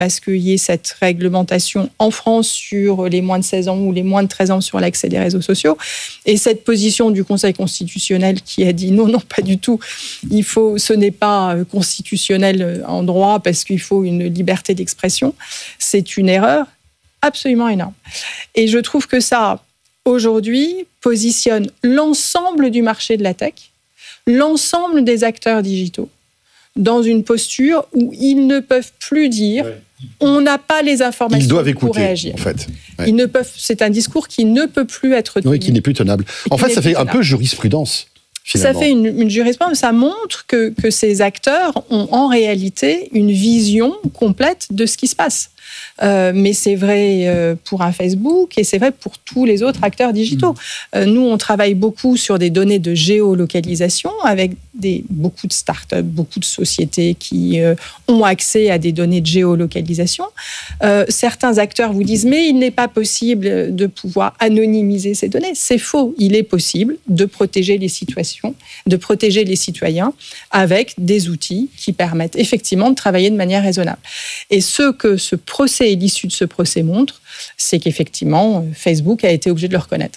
à ce qu'il y ait cette réglementation en France sur les moins de 16 ans ou les moins de 13 ans sur l'accès des réseaux sociaux. Et cette position du Conseil constitutionnel qui a dit non, pas du tout, ce n'est pas constitutionnel en droit parce qu'il faut une liberté d'expression, c'est une erreur absolument énorme. Et je trouve que ça, aujourd'hui, positionne l'ensemble du marché de la tech, l'ensemble des acteurs digitaux, dans une posture où ils ne peuvent plus dire on n'a pas les informations ils doivent écouter, pour réagir. En fait. Ils ne peuvent, c'est un discours qui ne peut plus être tenu. Oui, qui n'est plus tenable. En fait, ça fait un peu jurisprudence. Finalement. Ça fait une jurisprudence, ça montre que ces acteurs ont en réalité une vision complète de ce qui se passe. Mais c'est vrai pour un Facebook et c'est vrai pour tous les autres acteurs digitaux. Nous, on travaille beaucoup sur des données de géolocalisation avec beaucoup de startups, beaucoup de sociétés qui ont accès à des données de géolocalisation. Certains acteurs vous disent mais il n'est pas possible de pouvoir anonymiser ces données. C'est faux. Il est possible de protéger les situations, de protéger les citoyens avec des outils qui permettent effectivement de travailler de manière raisonnable. Et ce que ce procès et l'issue de ce procès montre, c'est qu'effectivement, Facebook a été obligé de le reconnaître.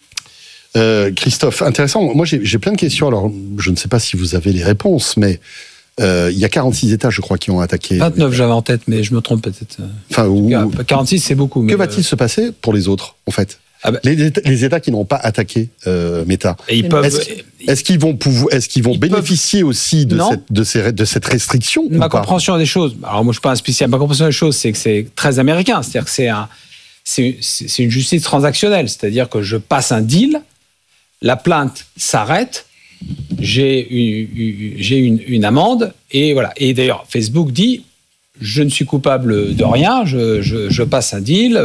Christophe, intéressant. Moi, j'ai plein de questions. Alors, je ne sais pas si vous avez les réponses, mais il y a 46 États, je crois, qui ont attaqué. 29, j'avais en tête, mais je me trompe peut-être. Enfin, 46, c'est beaucoup. Que va-t-il se passer pour les autres, en fait ? Les États qui n'ont pas attaqué Meta. Est-ce qu'ils vont bénéficier aussi de cette restriction ? Ma compréhension des choses. Alors moi je suis pas un spécialiste. Ma compréhension des choses, c'est que c'est très américain. C'est-à-dire que c'est une justice transactionnelle. C'est-à-dire que je passe un deal, la plainte s'arrête, j'ai une amende et voilà. Et d'ailleurs Facebook dit je ne suis coupable de rien. Je passe un deal.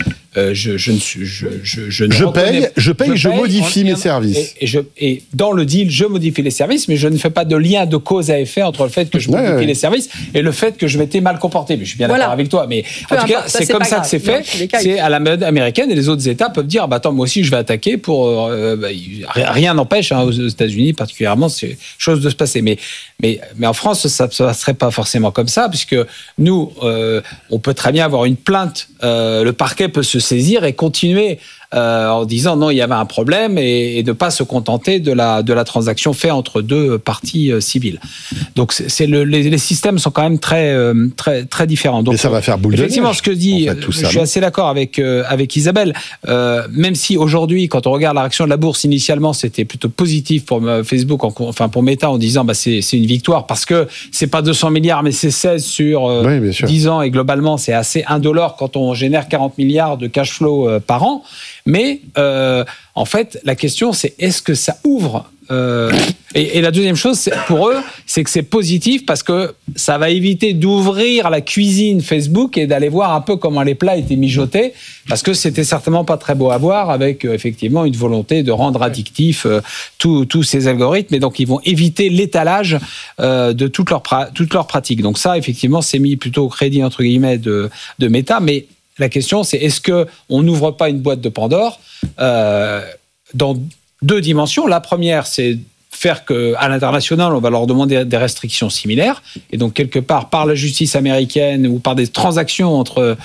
Je paye, je modifie mes services. Et dans le deal, je modifie les services, mais je ne fais pas de lien de cause à effet entre le fait que je modifie les services et le fait que je m'étais mal comporté. Mais je suis bien d'accord avec toi. Mais en tout cas, c'est comme ça que c'est fait. C'est à la mode américaine et les autres États peuvent dire attends, moi aussi, je vais attaquer pour. Rien n'empêche, aux États-Unis particulièrement, c'est chose de se passer. Mais en France, ça ne serait pas forcément comme ça, puisque nous, on peut très bien avoir une plainte. Le parquet peut se saisir et continuer en disant non, il y avait un problème et ne pas se contenter de la transaction faite entre deux parties civiles. Donc les systèmes sont quand même très très très différents. Donc ça va faire boule de neige. Effectivement, ce que dit, je suis assez d'accord avec Isabelle. Même si aujourd'hui, quand on regarde la réaction de la bourse initialement, c'était plutôt positif pour Facebook, enfin pour Meta, en disant c'est une victoire parce que c'est pas 200 milliards mais c'est 16 sur 10 ans et globalement c'est assez indolore quand on génère 40 milliards de cash flow par an. Mais en fait, la question, c'est est-ce que ça ouvre et la deuxième chose, pour eux, c'est que c'est positif parce que ça va éviter d'ouvrir la cuisine Facebook et d'aller voir un peu comment les plats étaient mijotés, parce que c'était certainement pas très beau à voir, avec effectivement une volonté de rendre addictifs tous ces algorithmes. Et donc, ils vont éviter l'étalage de toutes leurs pratiques. Donc ça, effectivement, c'est mis plutôt au crédit, entre guillemets, de Meta. Mais la question, c'est est-ce qu'on n'ouvre pas une boîte de Pandore dans deux dimensions. La première, c'est faire qu'à l'international, on va leur demander des restrictions similaires. Et donc, quelque part, par la justice américaine ou par des transactions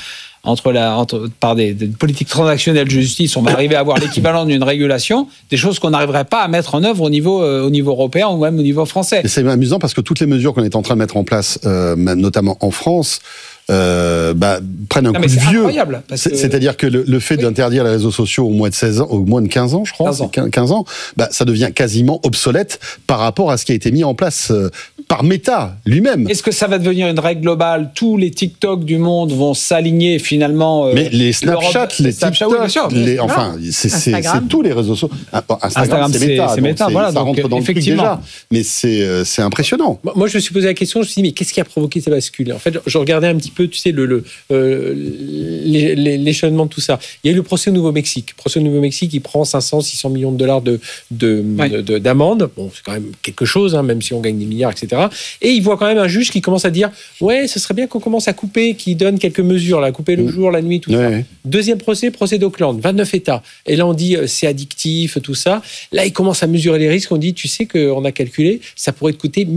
par des politiques transactionnelles de justice, on va arriver à avoir l'équivalent d'une régulation, des choses qu'on n'arriverait pas à mettre en œuvre au niveau européen ou même au niveau français. Et c'est amusant parce que toutes les mesures qu'on est en train de mettre en place, notamment en France, prennent un coup de vieux. Incroyable, c'est-à-dire que le fait d'interdire les réseaux sociaux au moins de 15 ans, je crois, 15 ans, ça devient quasiment obsolète par rapport à ce qui a été mis en place par Meta lui-même. Est-ce que ça va devenir une règle globale ? Tous les TikTok du monde vont s'aligner finalement. Mais les Snapchat, les TikTok, oui, c'est tous les réseaux sociaux. Instagram, c'est Meta. Voilà, ça rentre dans le truc déjà. Mais c'est impressionnant. Moi, je me suis posé la question, je me suis dit, mais qu'est-ce qui a provoqué ces bascules ? En fait, je regardais un petit peu, tu sais, l'échelonnement de tout ça. Il y a eu le procès au Nouveau-Mexique. Le procès au Nouveau-Mexique, il prend 500-600 millions de dollars d'amende. Bon, c'est quand même quelque chose, même si on gagne des milliards, etc. etc. Et il voit quand même un juge qui commence à dire ouais, ce serait bien qu'on commence à couper, qui donne quelques mesures, là, couper le jour, la nuit, tout ça. Deuxième procès d'Auckland, 29 États. Et là, on dit c'est addictif, tout ça. Là, il commence à mesurer les risques. On dit, tu sais qu'on a calculé, ça pourrait te coûter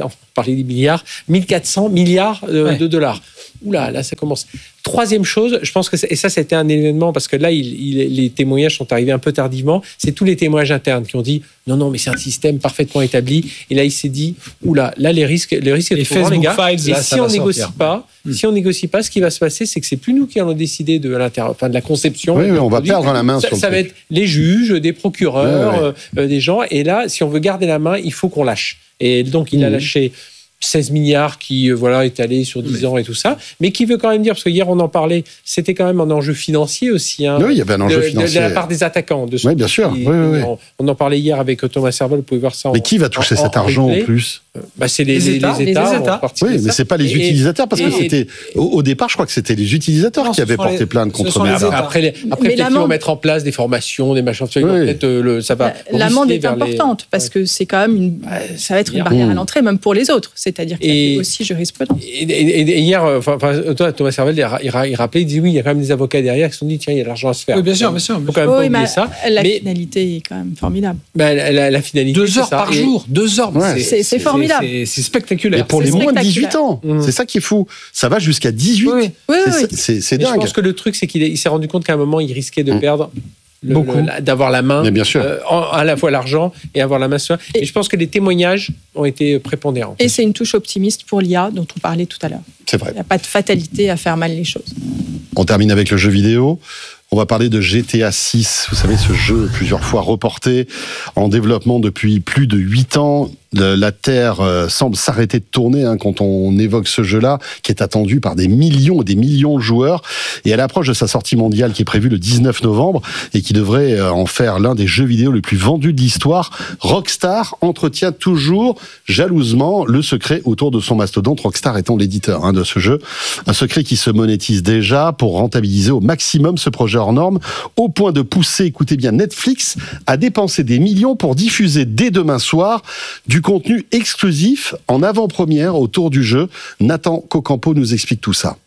1400 milliards de dollars. Oula, là, ça commence. Troisième chose, je pense que et ça, c'était un événement parce que là, les témoignages sont arrivés un peu tardivement. C'est tous les témoignages internes qui ont dit non, mais c'est un système parfaitement établi. Et là, il s'est dit oula, là, les risques sont trop grands, les gars. Files, là, et si on négocie pas, ce qui va se passer, c'est que c'est plus nous qui allons décider de la conception. Oui, on va perdre la main sur le truc. Ça va être les juges, des procureurs, des gens. Et là, si on veut garder la main, il faut qu'on lâche. Et donc, il a lâché 16 milliards qui est allé sur 10 ans et tout ça, mais qui veut quand même dire, parce que hier on en parlait, c'était quand même un enjeu financier aussi. Oui, il y avait un enjeu financier. De la part des attaquants. Oui, bien sûr. On en parlait hier avec Thomas Serval, vous pouvez voir ça. Mais qui va toucher cet argent en plus ? C'est les États. Oui, mais c'est pas les utilisateurs, parce que c'était au départ, je crois que c'était les utilisateurs qui avaient porté plainte contre les États. Après, peut-être qu'ils vont mettre en place des formations, des machins. Ça va. L'amende est importante parce que c'est quand même ça va être une barrière à l'entrée, même pour les autres. C'est-à-dire qu'il y a aussi jurisprudence. Et hier, Thomas Serval, il rappelait, il dit oui, il y a quand même des avocats derrière qui se sont dit tiens, il y a de l'argent à se faire. Oui, bien sûr. Il faut quand même pas oublier ça. La finalité est quand même formidable. La finalité, 2 heures par jour, 2 heures. C'est formidable. C'est spectaculaire. Et pour les moins de 18 ans, c'est ça qui est fou. Ça va jusqu'à 18. C'est dingue. Je pense que le truc, c'est qu'il s'est rendu compte qu'à un moment, il risquait de perdre. D'avoir la main, bien sûr. À la fois l'argent et avoir la main sur. Et je pense que les témoignages ont été prépondérants. Et c'est une touche optimiste pour l'IA dont on parlait tout à l'heure. C'est vrai. Il n'y a pas de fatalité à faire mal les choses. On termine avec le jeu vidéo. On va parler de GTA 6. Vous savez, ce jeu plusieurs fois reporté, en développement depuis plus de 8 ans. La Terre semble s'arrêter de tourner quand on évoque ce jeu-là, qui est attendu par des millions et des millions de joueurs. Et à l'approche de sa sortie mondiale, qui est prévue le 19 novembre, et qui devrait en faire l'un des jeux vidéo les plus vendus de l'histoire, Rockstar entretient toujours jalousement le secret autour de son mastodonte, Rockstar étant l'éditeur de ce jeu. Un secret qui se monétise déjà pour rentabiliser au maximum ce projet hors norme, au point de pousser, écoutez bien, Netflix à dépenser des millions pour diffuser dès demain soir du contenu exclusif en avant-première autour du jeu. Nathan Cocampo nous explique tout ça.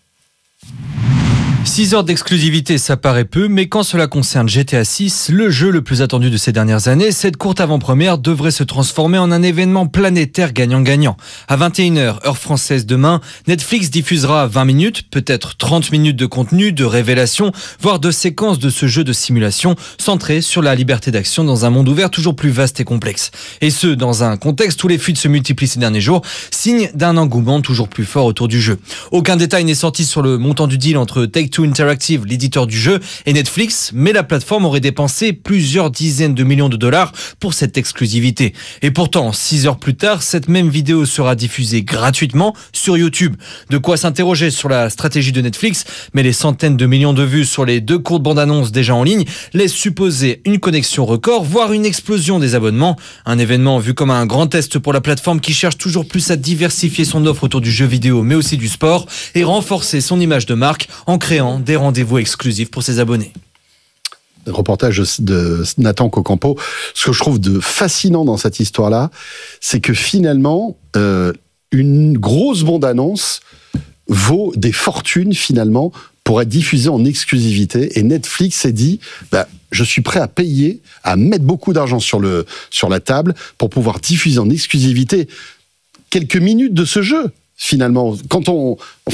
6 heures d'exclusivité, ça paraît peu, mais quand cela concerne GTA 6, le jeu le plus attendu de ces dernières années, cette courte avant-première devrait se transformer en un événement planétaire gagnant-gagnant. À 21h, heure française demain, Netflix diffusera 20 minutes, peut-être 30 minutes de contenu, de révélation, voire de séquences de ce jeu de simulation centré sur la liberté d'action dans un monde ouvert toujours plus vaste et complexe. Et ce, dans un contexte où les fuites se multiplient ces derniers jours, signe d'un engouement toujours plus fort autour du jeu. Aucun détail n'est sorti sur le montant du deal entre Take-Two Interactive, l'éditeur du jeu, et Netflix, mais la plateforme aurait dépensé plusieurs dizaines de millions de dollars pour cette exclusivité. Et pourtant, 6 heures plus tard, cette même vidéo sera diffusée gratuitement sur YouTube. De quoi s'interroger sur la stratégie de Netflix, mais les centaines de millions de vues sur les 2 courtes bandes annonces déjà en ligne laissent supposer une connexion record, voire une explosion des abonnements. Un événement vu comme un grand test pour la plateforme qui cherche toujours plus à diversifier son offre autour du jeu vidéo, mais aussi du sport, et renforcer son image de marque en créant des rendez-vous exclusifs pour ses abonnés. Reportage de Nathan Cocampo. Ce que je trouve de fascinant dans cette histoire-là, c'est que finalement, une grosse bande-annonce vaut des fortunes finalement pour être diffusée en exclusivité. Et Netflix s'est dit, je suis prêt à payer, à mettre beaucoup d'argent sur la table pour pouvoir diffuser en exclusivité quelques minutes de ce jeu. Finalement, quand on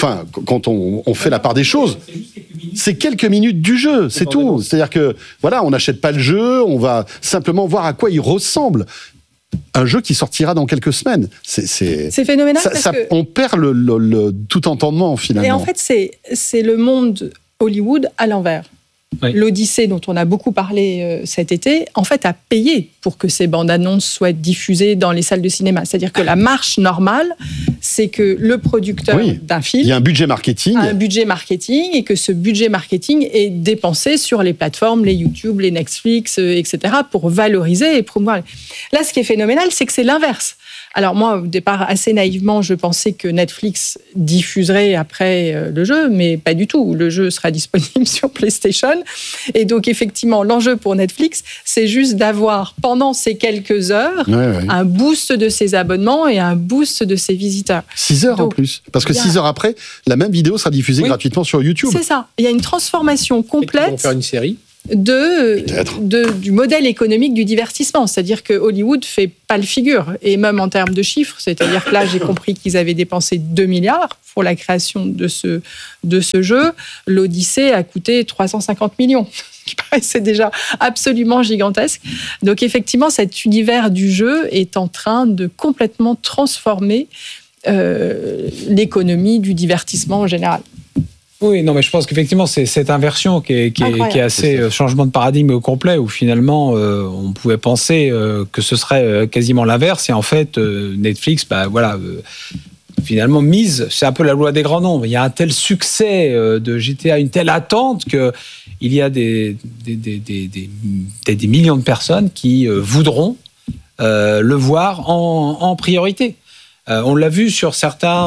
fait la part des choses, c'est quelques minutes du jeu, c'est tout. C'est-à-dire que, on n'achète pas le jeu, on va simplement voir à quoi il ressemble. Un jeu qui sortira dans quelques semaines. C'est phénoménal. On perd le tout entendement, finalement. Et en fait, c'est le monde Hollywood à l'envers. Oui. L'Odyssée, dont on a beaucoup parlé cet été, en fait, a payé pour que ces bandes annonces soient diffusées dans les salles de cinéma. C'est-à-dire que la marche normale, c'est que le producteur d'un film... Il y a un budget marketing. Et que ce budget marketing est dépensé sur les plateformes, les YouTube, les Netflix, etc., pour valoriser et promouvoir. Là, ce qui est phénoménal, c'est que c'est l'inverse. Alors moi, au départ, assez naïvement, je pensais que Netflix diffuserait après le jeu, mais pas du tout. Le jeu sera disponible sur PlayStation. Et donc, effectivement, l'enjeu pour Netflix, c'est juste d'avoir, pendant ces quelques heures, un boost de ses abonnements et un boost de ses visiteurs. 6 heures donc, en plus. Parce que 6 heures après, la même vidéo sera diffusée gratuitement sur YouTube. C'est ça. Il y a une transformation complète. Ils vont faire une série. Du modèle économique du divertissement. C'est-à-dire que Hollywood fait pas le figure. Et même en termes de chiffres, c'est-à-dire que là, j'ai compris qu'ils avaient dépensé 2 milliards pour la création de ce jeu. L'Odyssée a coûté 350 millions, ce qui paraissait déjà absolument gigantesque. Donc effectivement, cet univers du jeu est en train de complètement transformer l'économie du divertissement en général. Oui, non, mais je pense qu'effectivement, c'est cette inversion qui est assez changement de paradigme au complet, où finalement, on pouvait penser que ce serait quasiment l'inverse. Et en fait, Netflix, finalement, mise, c'est un peu la loi des grands nombres. Il y a un tel succès de GTA, une telle attente qu'il y a des millions de personnes qui voudront le voir en priorité. On l'a vu sur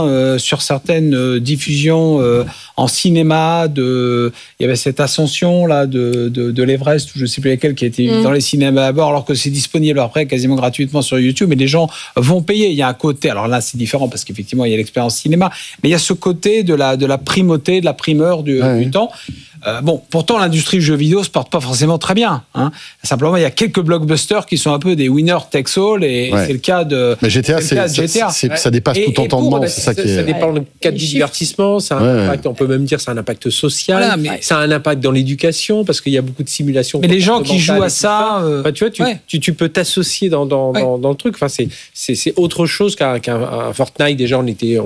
certaines diffusions en cinéma. Il y avait cette ascension là de l'Everest, ou je ne sais plus laquelle, qui était dans les cinémas à bord, alors que c'est disponible après quasiment gratuitement sur YouTube. Et les gens vont payer. Il y a un côté. Alors là, c'est différent parce qu'effectivement, il y a l'expérience cinéma, mais il y a ce côté de la primauté, de la primeur du temps. Pourtant, l'industrie du jeu vidéo se porte pas forcément très bien. Hein. Simplement, il y a quelques blockbusters qui sont un peu des winners takes all, et c'est le cas de. Mais GTA, ça dépasse tout entendement. C'est ça qui est. Ça dépend du cadre du divertissement. Ça a un impact. On peut même dire, c'est un impact social. Voilà, mais ça a un impact dans l'éducation parce qu'il y a beaucoup de simulations. Mais les gens qui jouent à ça, tu peux t'associer dans le truc. Enfin, c'est autre chose qu'un Fortnite. Déjà,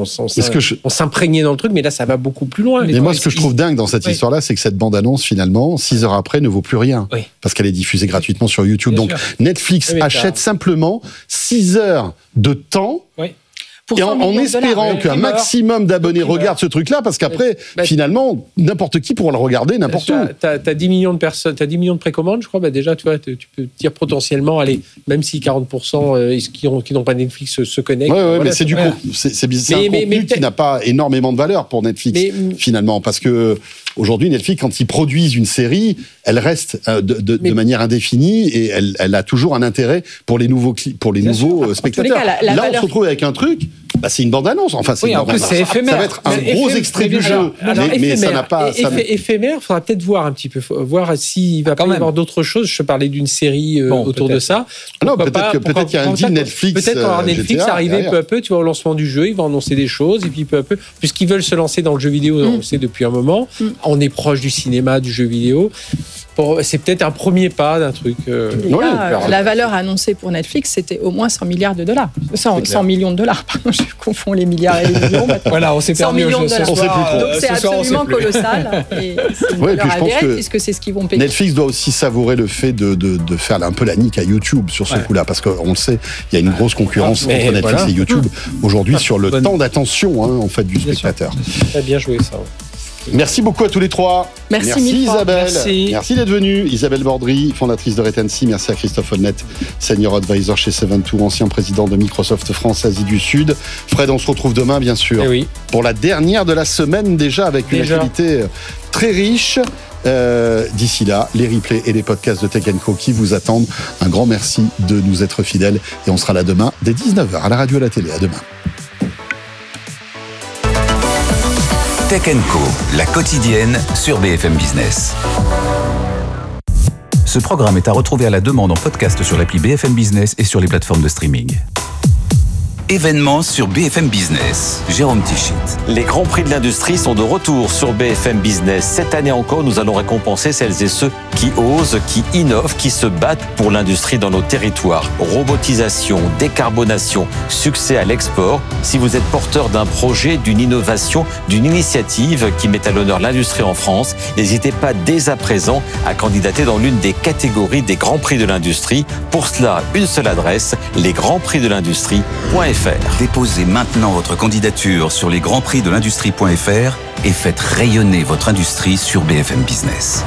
on s'imprégnait dans le truc, mais là, ça va beaucoup plus loin. Mais moi, ce que je trouve dingue dans cette histoire-là, c'est que cette bande-annonce, finalement, 6 heures après, ne vaut plus rien. Oui. Parce qu'elle est diffusée gratuitement sur YouTube. Bien Donc, sûr. Netflix achète simplement 6 heures de temps. Oui. Et en espérant qu'un maximum d'abonnés regardent ce truc-là, parce qu'après, finalement, n'importe qui pourra le regarder n'importe où. T'as 10 millions de personnes, t'as 10 millions de précommandes, je crois. Déjà, tu peux dire potentiellement, allez, même si 40% qui n'ont pas Netflix se connectent. Oui, mais c'est du coup, c'est un contenu qui n'a pas énormément de valeur pour Netflix, finalement, parce que aujourd'hui, Netflix, quand ils produisent une série, elle reste de manière indéfinie et elle a toujours un intérêt pour les nouveaux spectateurs. Là, on se retrouve avec un truc. C'est une bande-annonce. Enfin, c'est c'est éphémère. Ça va être un gros extrait du jeu. Mais ça n'a pas. Éphémère, il faudra peut-être voir un petit peu. Voir s'il va pas y avoir d'autres choses. Je parlais d'une série autour de ça. Non, peut-être qu'il y a un deal Netflix. Peut-être quand Netflix arriver peu à peu, tu vois, au lancement du jeu, ils vont annoncer des choses. Et puis peu à peu, puisqu'ils veulent se lancer dans le jeu vidéo, on le sait depuis un moment. On est proche du cinéma, du jeu vidéo. C'est peut-être un premier pas d'un truc. La valeur annoncée pour Netflix, c'était au moins 100 milliards de dollars. 100 millions de dollars, pardon, je confonds les milliards et les millions. Voilà, on s'est permis 100 millions de dollars. On sait plus trop. Donc c'est absolument colossal. Et c'est une valeur avérée, puisque c'est ce qu'ils vont payer. Netflix doit aussi savourer le fait de faire un peu la nique à YouTube sur ce coup-là, parce qu'on le sait, il y a une grosse concurrence entre Netflix et YouTube aujourd'hui sur le temps d'attention en fait, du spectateur. Très bien joué ça. Merci beaucoup à tous les trois. Merci Isabelle. Merci d'être venue. Isabelle Bordry, fondatrice de Retency. Merci à Christophe Holnet, senior advisor chez Seven2, ancien président de Microsoft France Asie du Sud. Fred, on se retrouve demain, bien sûr, pour la dernière de la semaine déjà, avec une actualité très riche. D'ici là, les replays et les podcasts de Tech & Co qui vous attendent. Un grand merci de nous être fidèles et on sera là demain dès 19h à la radio et à la télé. À demain. Tech & Co, la quotidienne sur BFM Business. Ce programme est à retrouver à la demande en podcast sur l'appli BFM Business et sur les plateformes de streaming. Événements sur BFM Business. Jérôme Tichit. Les grands prix de l'industrie sont de retour sur BFM Business. Cette année encore, nous allons récompenser celles et ceux qui osent, qui innovent, qui se battent pour l'industrie dans nos territoires. Robotisation, décarbonation, succès à l'export. Si vous êtes porteur d'un projet, d'une innovation, d'une initiative qui met à l'honneur l'industrie en France, n'hésitez pas dès à présent à candidater dans l'une des catégories des grands prix de l'industrie. Pour cela, une seule adresse, lesgrandsprixdelindustrie.fr. Déposez maintenant votre candidature sur lesgrandsprixdelindustrie.fr et faites rayonner votre industrie sur BFM Business.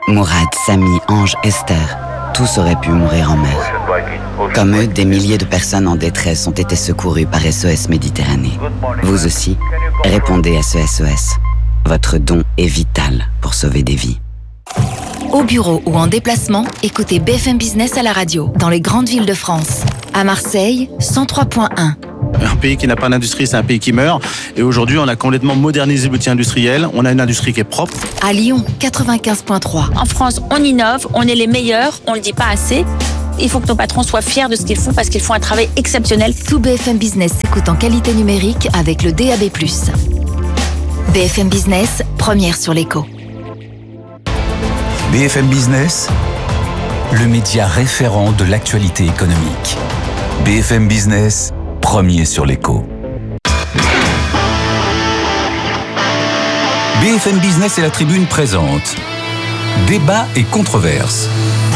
Mourad, Samy, Ange, Esther, tous auraient pu mourir en mer. Comme eux, des milliers de personnes en détresse ont été secourues par SOS Méditerranée. Vous aussi, répondez à ce SOS. Votre don est vital pour sauver des vies. Au bureau ou en déplacement, écoutez BFM Business à la radio, dans les grandes villes de France. À Marseille, 103.1. Un pays qui n'a pas d'industrie, c'est un pays qui meurt. Et aujourd'hui, on a complètement modernisé l'outil industriel. On a une industrie qui est propre. À Lyon, 95.3. En France, on innove, on est les meilleurs, on ne le dit pas assez. Il faut que nos patrons soient fiers de ce qu'ils font parce qu'ils font un travail exceptionnel. Tout BFM Business s'écoute en qualité numérique avec le DAB+. BFM Business, première sur l'écho. BFM Business, le média référent de l'actualité économique. BFM Business, premier sur l'écho. BFM Business et la Tribune présentent Débat et controverses.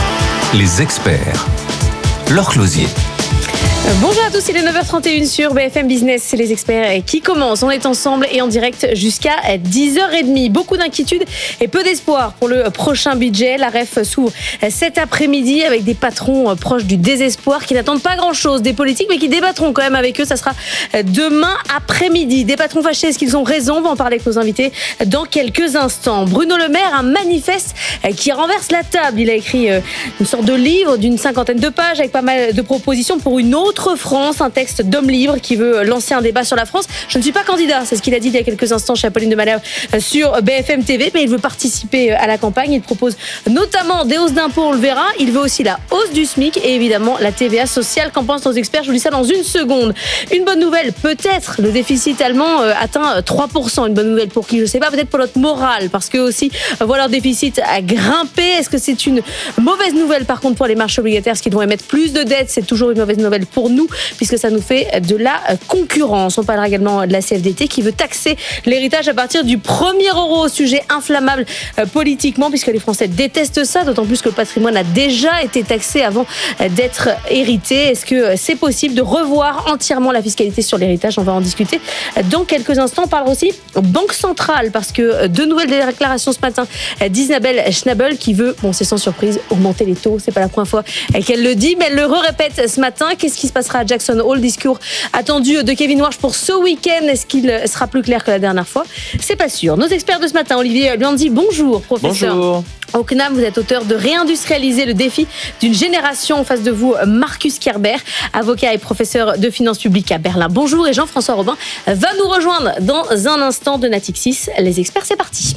Les experts. Laure Closier. Bonjour à tous, il est 9h31 sur BFM Business, c'est les experts qui commencent. On est ensemble et en direct jusqu'à 10h30. Beaucoup d'inquiétudes et peu d'espoir pour le prochain budget. La REF s'ouvre cet après-midi avec des patrons proches du désespoir qui n'attendent pas grand-chose des politiques mais qui débattront quand même avec eux. Ça sera demain après-midi. Des patrons fâchés, est-ce qu'ils ont raison? On va en parler avec nos invités dans quelques instants. Bruno Le Maire, un manifeste qui renverse la table. Il a écrit une sorte de livre d'une 50aine de pages avec pas mal de propositions pour une autre France, un texte d'homme libre qui veut lancer un débat sur la France. Je ne suis pas candidat, c'est ce qu'il a dit il y a quelques instants chez Apolline de Malherbe sur BFM TV, mais il veut participer à la campagne. Il propose notamment des hausses d'impôts, on le verra. Il veut aussi la hausse du SMIC et évidemment la TVA sociale. Qu'en pensent nos experts? Je vous dis ça dans une seconde. Une bonne nouvelle, peut-être le déficit allemand atteint 3%. Une bonne nouvelle pour qui? Je ne sais pas, peut-être pour notre morale, parce que aussi voilà, leur déficit a grimpé. Est-ce que c'est une mauvaise nouvelle par contre pour les marchés obligataires, ce qu'ils vont émettre plus de dettes? C'est toujours une mauvaise nouvelle pour nous, puisque ça nous fait de la concurrence. On parlera également de la CFDT qui veut taxer l'héritage à partir du 1er euro, sujet inflammable politiquement, puisque les Français détestent ça, d'autant plus que le patrimoine a déjà été taxé avant d'être hérité. Est-ce que c'est possible de revoir entièrement la fiscalité sur l'héritage? On va en discuter dans quelques instants. On parlera aussi Banque Centrale, parce que de nouvelles déclarations ce matin d'Isabelle Schnabel qui veut, bon c'est sans surprise, augmenter les taux. C'est pas la première fois qu'elle le dit, mais elle le répète ce matin. Qu'est-ce qui se passera à Jackson Hole? Discours attendu de Kevin Warsh pour ce week-end. Est-ce qu'il sera plus clair que la dernière fois? C'est pas sûr. Nos experts de ce matin, Olivier Luandi, bonjour professeur. Bonjour. Au CNAM, vous êtes auteur de Réindustrialiser le défi d'une génération. En face de vous, Marcus Kerber, avocat et professeur de finances publiques à Berlin. Bonjour. Et Jean-François Robin va nous rejoindre dans un instant de Natixis. Les experts, c'est parti.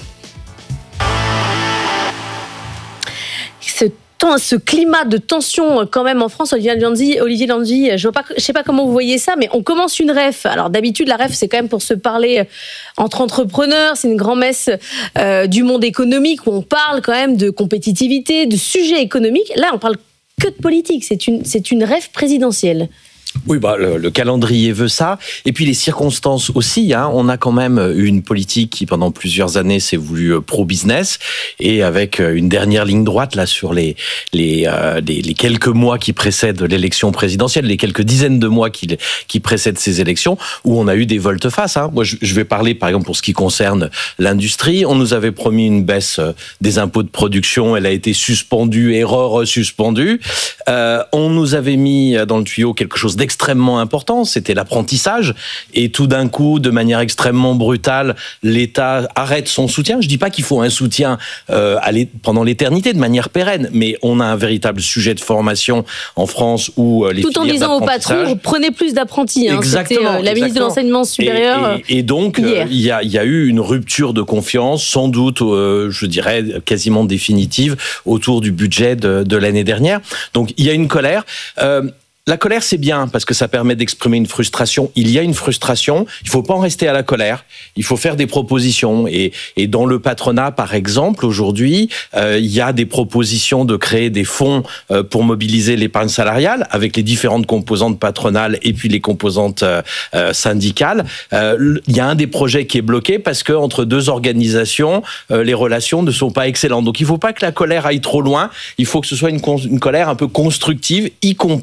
Ce climat de tension quand même en France, Olivier Luandi, je sais pas comment vous voyez ça, mais on commence une REF. Alors d'habitude, la REF, c'est quand même pour se parler entre entrepreneurs, c'est une grand-messe du monde économique où on parle quand même de compétitivité, de sujets économiques. Là, on parle que de politique, c'est une REF présidentielle. Oui, le calendrier veut ça. Et puis les circonstances aussi. On a quand même eu une politique qui, pendant plusieurs années, s'est voulue pro-business. Et avec une dernière ligne droite, là, sur les quelques mois qui précèdent l'élection présidentielle, les quelques dizaines de mois qui précèdent ces élections, où on a eu des volte-face. Moi, je vais parler, par exemple, pour ce qui concerne l'industrie. On nous avait promis une baisse des impôts de production. Elle a été suspendue et suspendue. On nous avait mis dans le tuyau quelque chose d'extrêmement important, c'était l'apprentissage, et tout d'un coup, de manière extrêmement brutale, l'État arrête son soutien. Je dis pas qu'il faut un soutien pendant l'éternité, de manière pérenne, mais on a un véritable sujet de formation en France où les tout en disant aux patrons, prenez plus d'apprentis. C'était la ministre de l'enseignement supérieur. Et donc, il y a eu une rupture de confiance, sans doute, je dirais, quasiment définitive, autour du budget de l'année dernière. Donc, il y a une colère. La colère, c'est bien parce que ça permet d'exprimer une frustration. Il y a une frustration. Il faut pas en rester à la colère. Il faut faire des propositions. Et dans le patronat, par exemple, aujourd'hui, il y a des propositions de créer des fonds pour mobiliser l'épargne salariale avec les différentes composantes patronales et puis les composantes syndicales. Il y a un des projets qui est bloqué parce que entre deux organisations, les relations ne sont pas excellentes. Donc, il faut pas que la colère aille trop loin. Il faut que ce soit une colère un peu constructive, y compris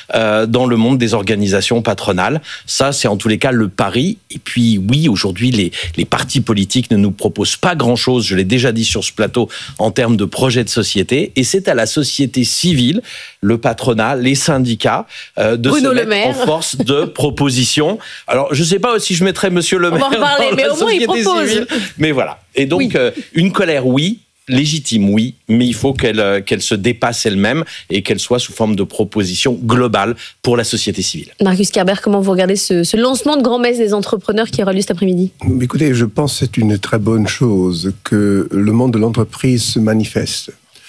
dans le monde des organisations patronales. Ça, c'est en tous les cas le pari. Et puis, oui, aujourd'hui, les partis politiques ne nous proposent pas grand-chose, je l'ai déjà dit sur ce plateau, en termes de projet de société. Et c'est à la société civile, le patronat, les syndicats, de Bruno se mettre en force de proposition. Alors, je ne sais pas si je mettrais Monsieur Le Maire on va en parler, dans mais la au moins il société propose. civile. Mais voilà. Et donc, une colère, oui. Légitime, oui, mais il faut qu'elle se dépasse elle-même et qu'elle soit sous forme de proposition globale pour la société civile. Marcus Kerber, comment vous regardez ce lancement de grand-messe des entrepreneurs qui aura lieu cet après-midi ? Écoutez, je pense que c'est une très bonne chose que le monde de l'entreprise se manifeste.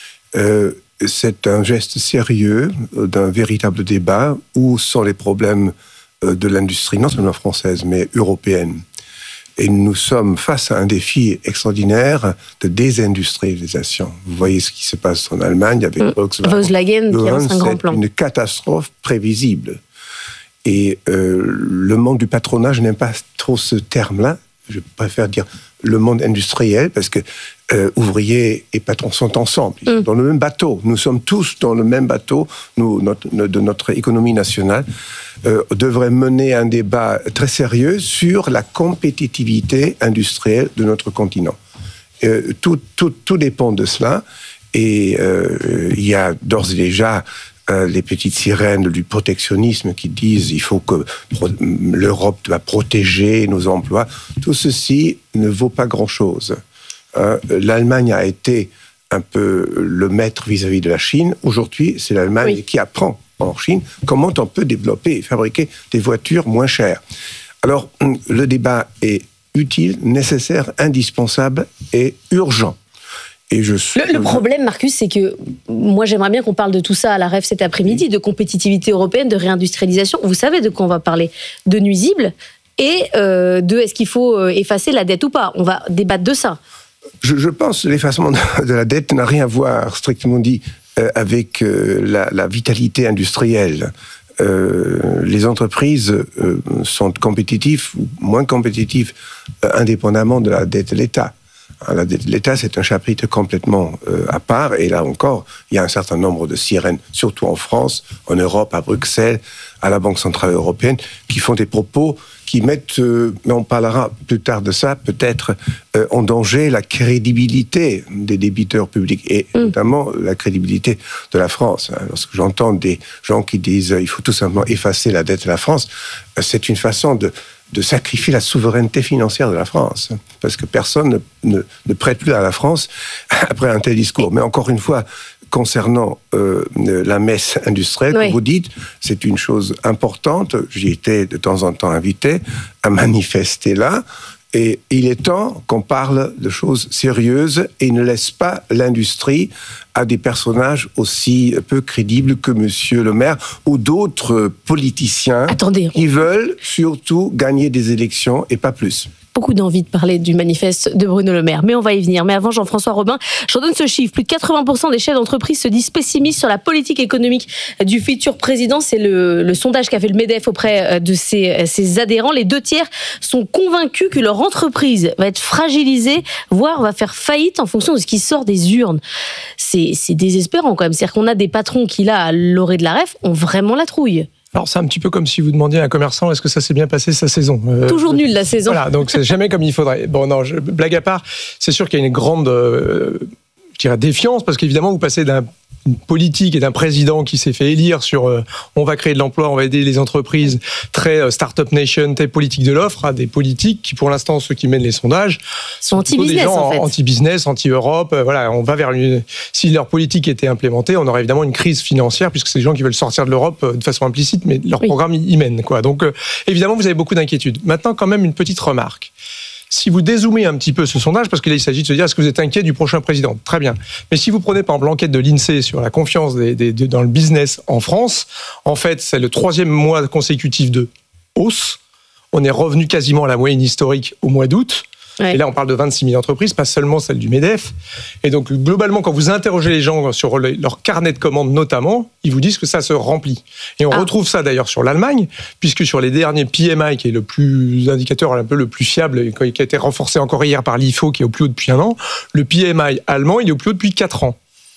C'est un geste sérieux d'un véritable débat. Où sont les problèmes de l'industrie, non seulement française, mais européenne ? Et nous sommes face à un défi extraordinaire de désindustrialisation. Vous voyez ce qui se passe en Allemagne avec Volkswagen qui lance un grand plan. C'est une catastrophe prévisible. Et le monde du patronat, je n'aime pas trop ce terme-là. Je préfère dire le monde industriel, parce que ouvriers et patrons sont ensemble. Ils sont dans le même bateau. Nous sommes tous dans le même bateau. De notre économie nationale devrait mener un débat très sérieux sur la compétitivité industrielle de notre continent. Tout dépend de cela. Et il y a d'ores et déjà les petites sirènes du protectionnisme qui disent il faut que l'Europe doit protéger nos emplois. Tout ceci ne vaut pas grand-chose. L'Allemagne a été un peu le maître vis-à-vis de la Chine. Aujourd'hui, c'est l'Allemagne qui apprend en Chine comment on peut développer et fabriquer des voitures moins chères. Alors, le débat est utile, nécessaire, indispensable et urgent. Et le problème, Marcus, c'est que moi, j'aimerais bien qu'on parle de tout ça à la REF cet après-midi, de compétitivité européenne, de réindustrialisation. Vous savez de quoi on va parler ? De nuisibles et de est-ce qu'il faut effacer la dette ou pas ? On va débattre de ça. Je pense que l'effacement de la dette n'a rien à voir, strictement dit, avec la vitalité industrielle. Les entreprises sont compétitives ou moins compétitives indépendamment de la dette de l'État. La dette de l'État, c'est un chapitre complètement à part. Et là encore, il y a un certain nombre de sirènes, surtout en France, en Europe, à Bruxelles, à la Banque Centrale Européenne, qui font des propos qui mettent, mais on parlera plus tard de ça, peut-être en danger la crédibilité des débiteurs publics et notamment la crédibilité de la France. Lorsque j'entends des gens qui disent il faut tout simplement effacer la dette de la France, c'est une façon de sacrifier la souveraineté financière de la France, parce que personne ne prête plus à la France après un tel discours. Mais encore une fois, concernant la messe industrielle, comme vous dites, c'est une chose importante. J'y étais de temps en temps invité à manifester là. Et il est temps qu'on parle de choses sérieuses et ne laisse pas l'industrie à des personnages aussi peu crédibles que Monsieur Le Maire ou d'autres politiciens qui veulent surtout gagner des élections et pas plus. Beaucoup d'envie de parler du manifeste de Bruno Le Maire, mais on va y venir. Mais avant, Jean-François Robin, je redonne ce chiffre. Plus de 80% des chefs d'entreprise se disent pessimistes sur la politique économique du futur président. C'est le sondage qu'a fait le MEDEF auprès de ses adhérents. Les 2/3 sont convaincus que leur entreprise va être fragilisée, voire va faire faillite en fonction de ce qui sort des urnes. C'est désespérant quand même. C'est-à-dire qu'on a des patrons qui, là, à l'orée de la REF, ont vraiment la trouille. Alors, c'est un petit peu comme si vous demandiez à un commerçant est-ce que ça s'est bien passé sa saison. Toujours nul la saison. Voilà, donc c'est jamais comme il faudrait. Bon, non, blague à part, c'est sûr qu'il y a une grande défiance, parce qu'évidemment, vous passez d'une politique et d'un président qui s'est fait élire sur on va créer de l'emploi, on va aider les entreprises, très start-up nation, très politique de l'offre, à des politiques qui, pour l'instant, ceux qui mènent les sondages, sont anti-business, des gens en fait. Anti-business, anti-Europe. Voilà, on va vers si leur politique était implémentée, on aurait évidemment une crise financière, puisque c'est des gens qui veulent sortir de l'Europe de façon implicite, mais leur programme y mène, quoi. Donc, évidemment, vous avez beaucoup d'inquiétudes. Maintenant, quand même, une petite remarque. Si vous dézoomez un petit peu ce sondage, parce que là, il s'agit de se dire, est-ce que vous êtes inquiet du prochain président ? Très bien. Mais si vous prenez, par exemple, l'enquête de l'INSEE sur la confiance dans le business en France, en fait, c'est le 3e mois consécutif de hausse. On est revenu quasiment à la moyenne historique au mois d'août. Et là, on parle de 26 000 entreprises, pas seulement celle du MEDEF. Et donc, globalement, quand vous interrogez les gens sur leur carnet de commandes notamment, ils vous disent que ça se remplit. Et on retrouve ça d'ailleurs sur l'Allemagne, puisque sur les derniers PMI, qui est l'indicateur un peu le plus fiable, qui a été renforcé encore hier par l'IFO, qui est au plus haut depuis 1 an, le PMI allemand, il est au plus haut depuis 4 ans.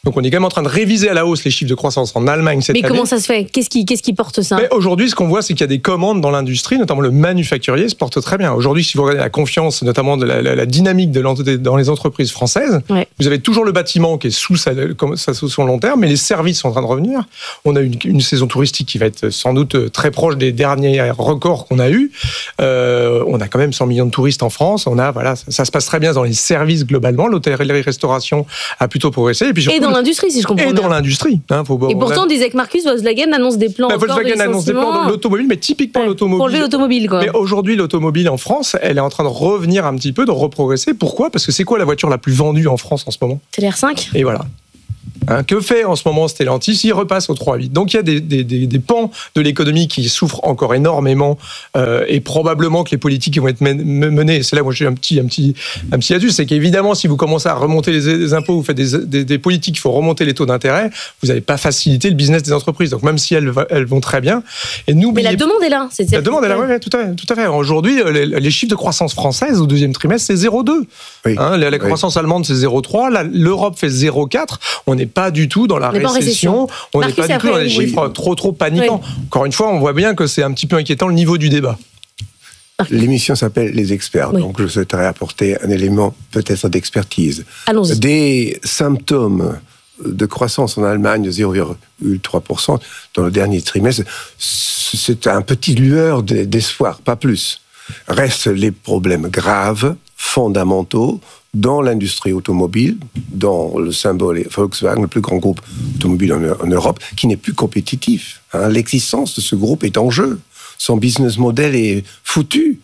Donc on est quand même en train de réviser à la hausse les chiffres de croissance en Allemagne cette année. Mais comment ça se fait ? Qu'est-ce qui porte ça ? Aujourd'hui, ce qu'on voit, c'est qu'il y a des commandes dans l'industrie, notamment le manufacturier se porte très bien. Aujourd'hui, si vous regardez la confiance, notamment de la dynamique dans les entreprises françaises, vous avez toujours le bâtiment qui est sous son long terme, mais les services sont en train de revenir. On a une saison touristique qui va être sans doute très proche des derniers records qu'on a eus. On a quand même 100 millions de touristes en France. Ça se passe très bien dans les services globalement. L'hôtellerie-restauration a plutôt progressé. Et puis surtout, dans l'industrie, si je comprends bien. Et dans l'industrie. Et pourtant, on disait que Marcus, Volkswagen annonce des plans. Volkswagen annonce des plans dans l'automobile, mais typiquement l'automobile. Pour lever l'automobile, quoi. Mais aujourd'hui, l'automobile en France, elle est en train de revenir un petit peu, de reprogresser. Pourquoi ? Parce que c'est quoi la voiture la plus vendue en France en ce moment ? C'est l'R5. Et voilà. Que fait en ce moment Stellantis ? Il repasse au 3.8. Donc il y a des pans de l'économie qui souffrent encore énormément et probablement que les politiques qui vont être menées, c'est là où j'ai un petit astuce, c'est qu'évidemment si vous commencez à remonter les impôts, vous faites des politiques, il faut remonter les taux d'intérêt, vous n'allez pas faciliter le business des entreprises. Donc même si elles vont très bien. Mais la demande est là. La demande est là, oui, tout à fait. Aujourd'hui, les chiffres de croissance française au deuxième trimestre, c'est 0,2. Oui. La croissance allemande, c'est 0,3. L'Europe fait 0,4. On n'est pas du tout dans la récession. On n'est pas du tout dans les chiffres trop paniquants. Oui. Encore une fois, on voit bien que c'est un petit peu inquiétant le niveau du débat. L'émission s'appelle Les Experts, donc je souhaiterais apporter un élément peut-être d'expertise. Allons-y. Des symptômes de croissance en Allemagne de 0,3% dans le dernier trimestre, c'est un petit lueur d'espoir, pas plus. Restent les problèmes graves, fondamentaux, dans l'industrie automobile, dans le symbole Volkswagen, le plus grand groupe automobile en Europe, qui n'est plus compétitif. L'existence de ce groupe est en jeu. Son business model est foutu.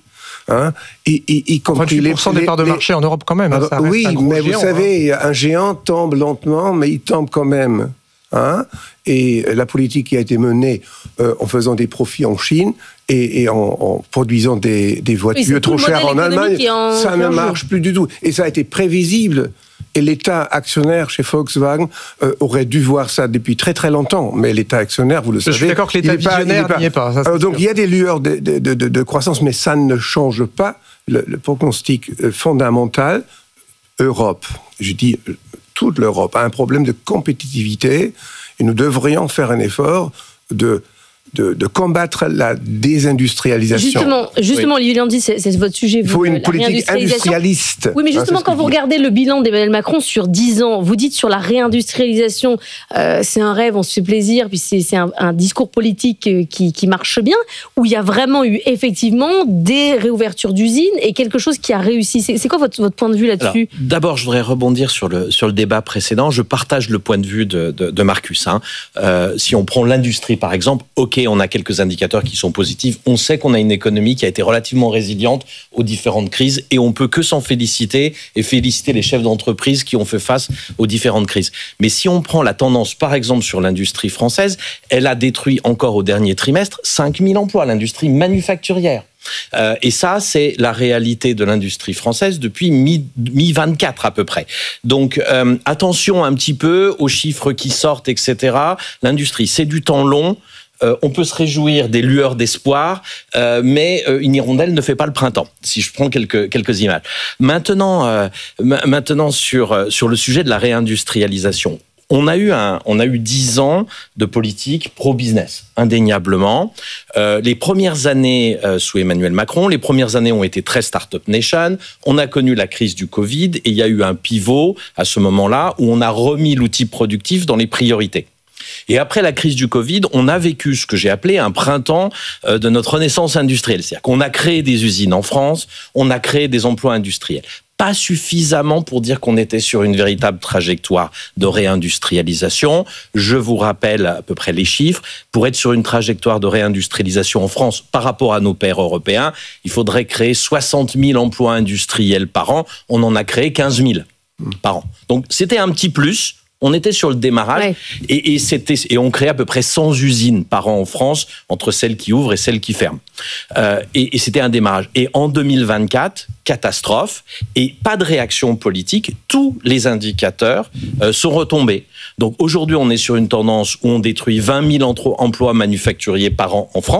Y compris 28% des parts de marché en Europe quand même. Oui, mais vous savez, un géant tombe lentement, mais il tombe quand même. Et la politique qui a été menée en faisant des profits en Chine et en produisant des voitures trop chères en Allemagne, ça ne marche plus du tout. Et ça a été prévisible. Et l'État actionnaire chez Volkswagen aurait dû voir ça depuis très très longtemps. Mais l'État actionnaire, vous le savez... Je suis d'accord que l'État visionnaire n'y est pas. Ça, donc il y a des lueurs de croissance, mais ça ne change pas le pronostic fondamental. Europe, je dis toute l'Europe, a un problème de compétitivité et nous devrions faire un effort de combattre la désindustrialisation. Justement, Olivier Landy, c'est votre sujet. Il faut une politique industrialiste. Oui, mais justement, quand vous regardez le bilan d'Emmanuel Macron sur 10 ans, vous dites sur la réindustrialisation, c'est un rêve, on se fait plaisir, puis c'est un discours politique qui marche bien, où il y a vraiment eu effectivement des réouvertures d'usines et quelque chose qui a réussi. C'est quoi votre point de vue là-dessus ? Alors, d'abord, je voudrais rebondir sur le débat précédent. Je partage le point de vue de Marcus. Si on prend l'industrie, par exemple, on a quelques indicateurs qui sont positifs. On sait qu'on a une économie qui a été relativement résiliente aux différentes crises et on peut que s'en féliciter et féliciter les chefs d'entreprise qui ont fait face aux différentes crises. Mais si on prend la tendance, par exemple, sur l'industrie française, elle a détruit encore au dernier trimestre 5000 emplois, l'industrie manufacturière. Et ça, c'est la réalité de l'industrie française depuis mi-24 à peu près. Donc, attention un petit peu aux chiffres qui sortent, etc. L'industrie, c'est du temps long. On peut se réjouir des lueurs d'espoir, mais une hirondelle ne fait pas le printemps, si je prends quelques images. Maintenant sur le sujet de la réindustrialisation. On a eu 10 ans de politique pro-business, indéniablement. Les premières années sous Emmanuel Macron, les premières années ont été très Startup Nation. On a connu la crise du Covid et il y a eu un pivot à ce moment-là où on a remis l'outil productif dans les priorités. Et après la crise du Covid, on a vécu ce que j'ai appelé un printemps de notre renaissance industrielle. C'est-à-dire qu'on a créé des usines en France, on a créé des emplois industriels. Pas suffisamment pour dire qu'on était sur une véritable trajectoire de réindustrialisation. Je vous rappelle à peu près les chiffres. Pour être sur une trajectoire de réindustrialisation en France par rapport à nos pairs européens, il faudrait créer 60 000 emplois industriels par an. On en a créé 15 000 par an. Donc c'était un petit plus. On était sur le démarrage et on crée à peu près 100 usines par an en France, entre celles qui ouvrent et celles qui ferment. Et c'était un démarrage. Et en 2024, catastrophe et pas de réaction politique. Tous les indicateurs sont retombés. Donc aujourd'hui, on est sur une tendance où on détruit 20 000 emplois manufacturiers par an en France.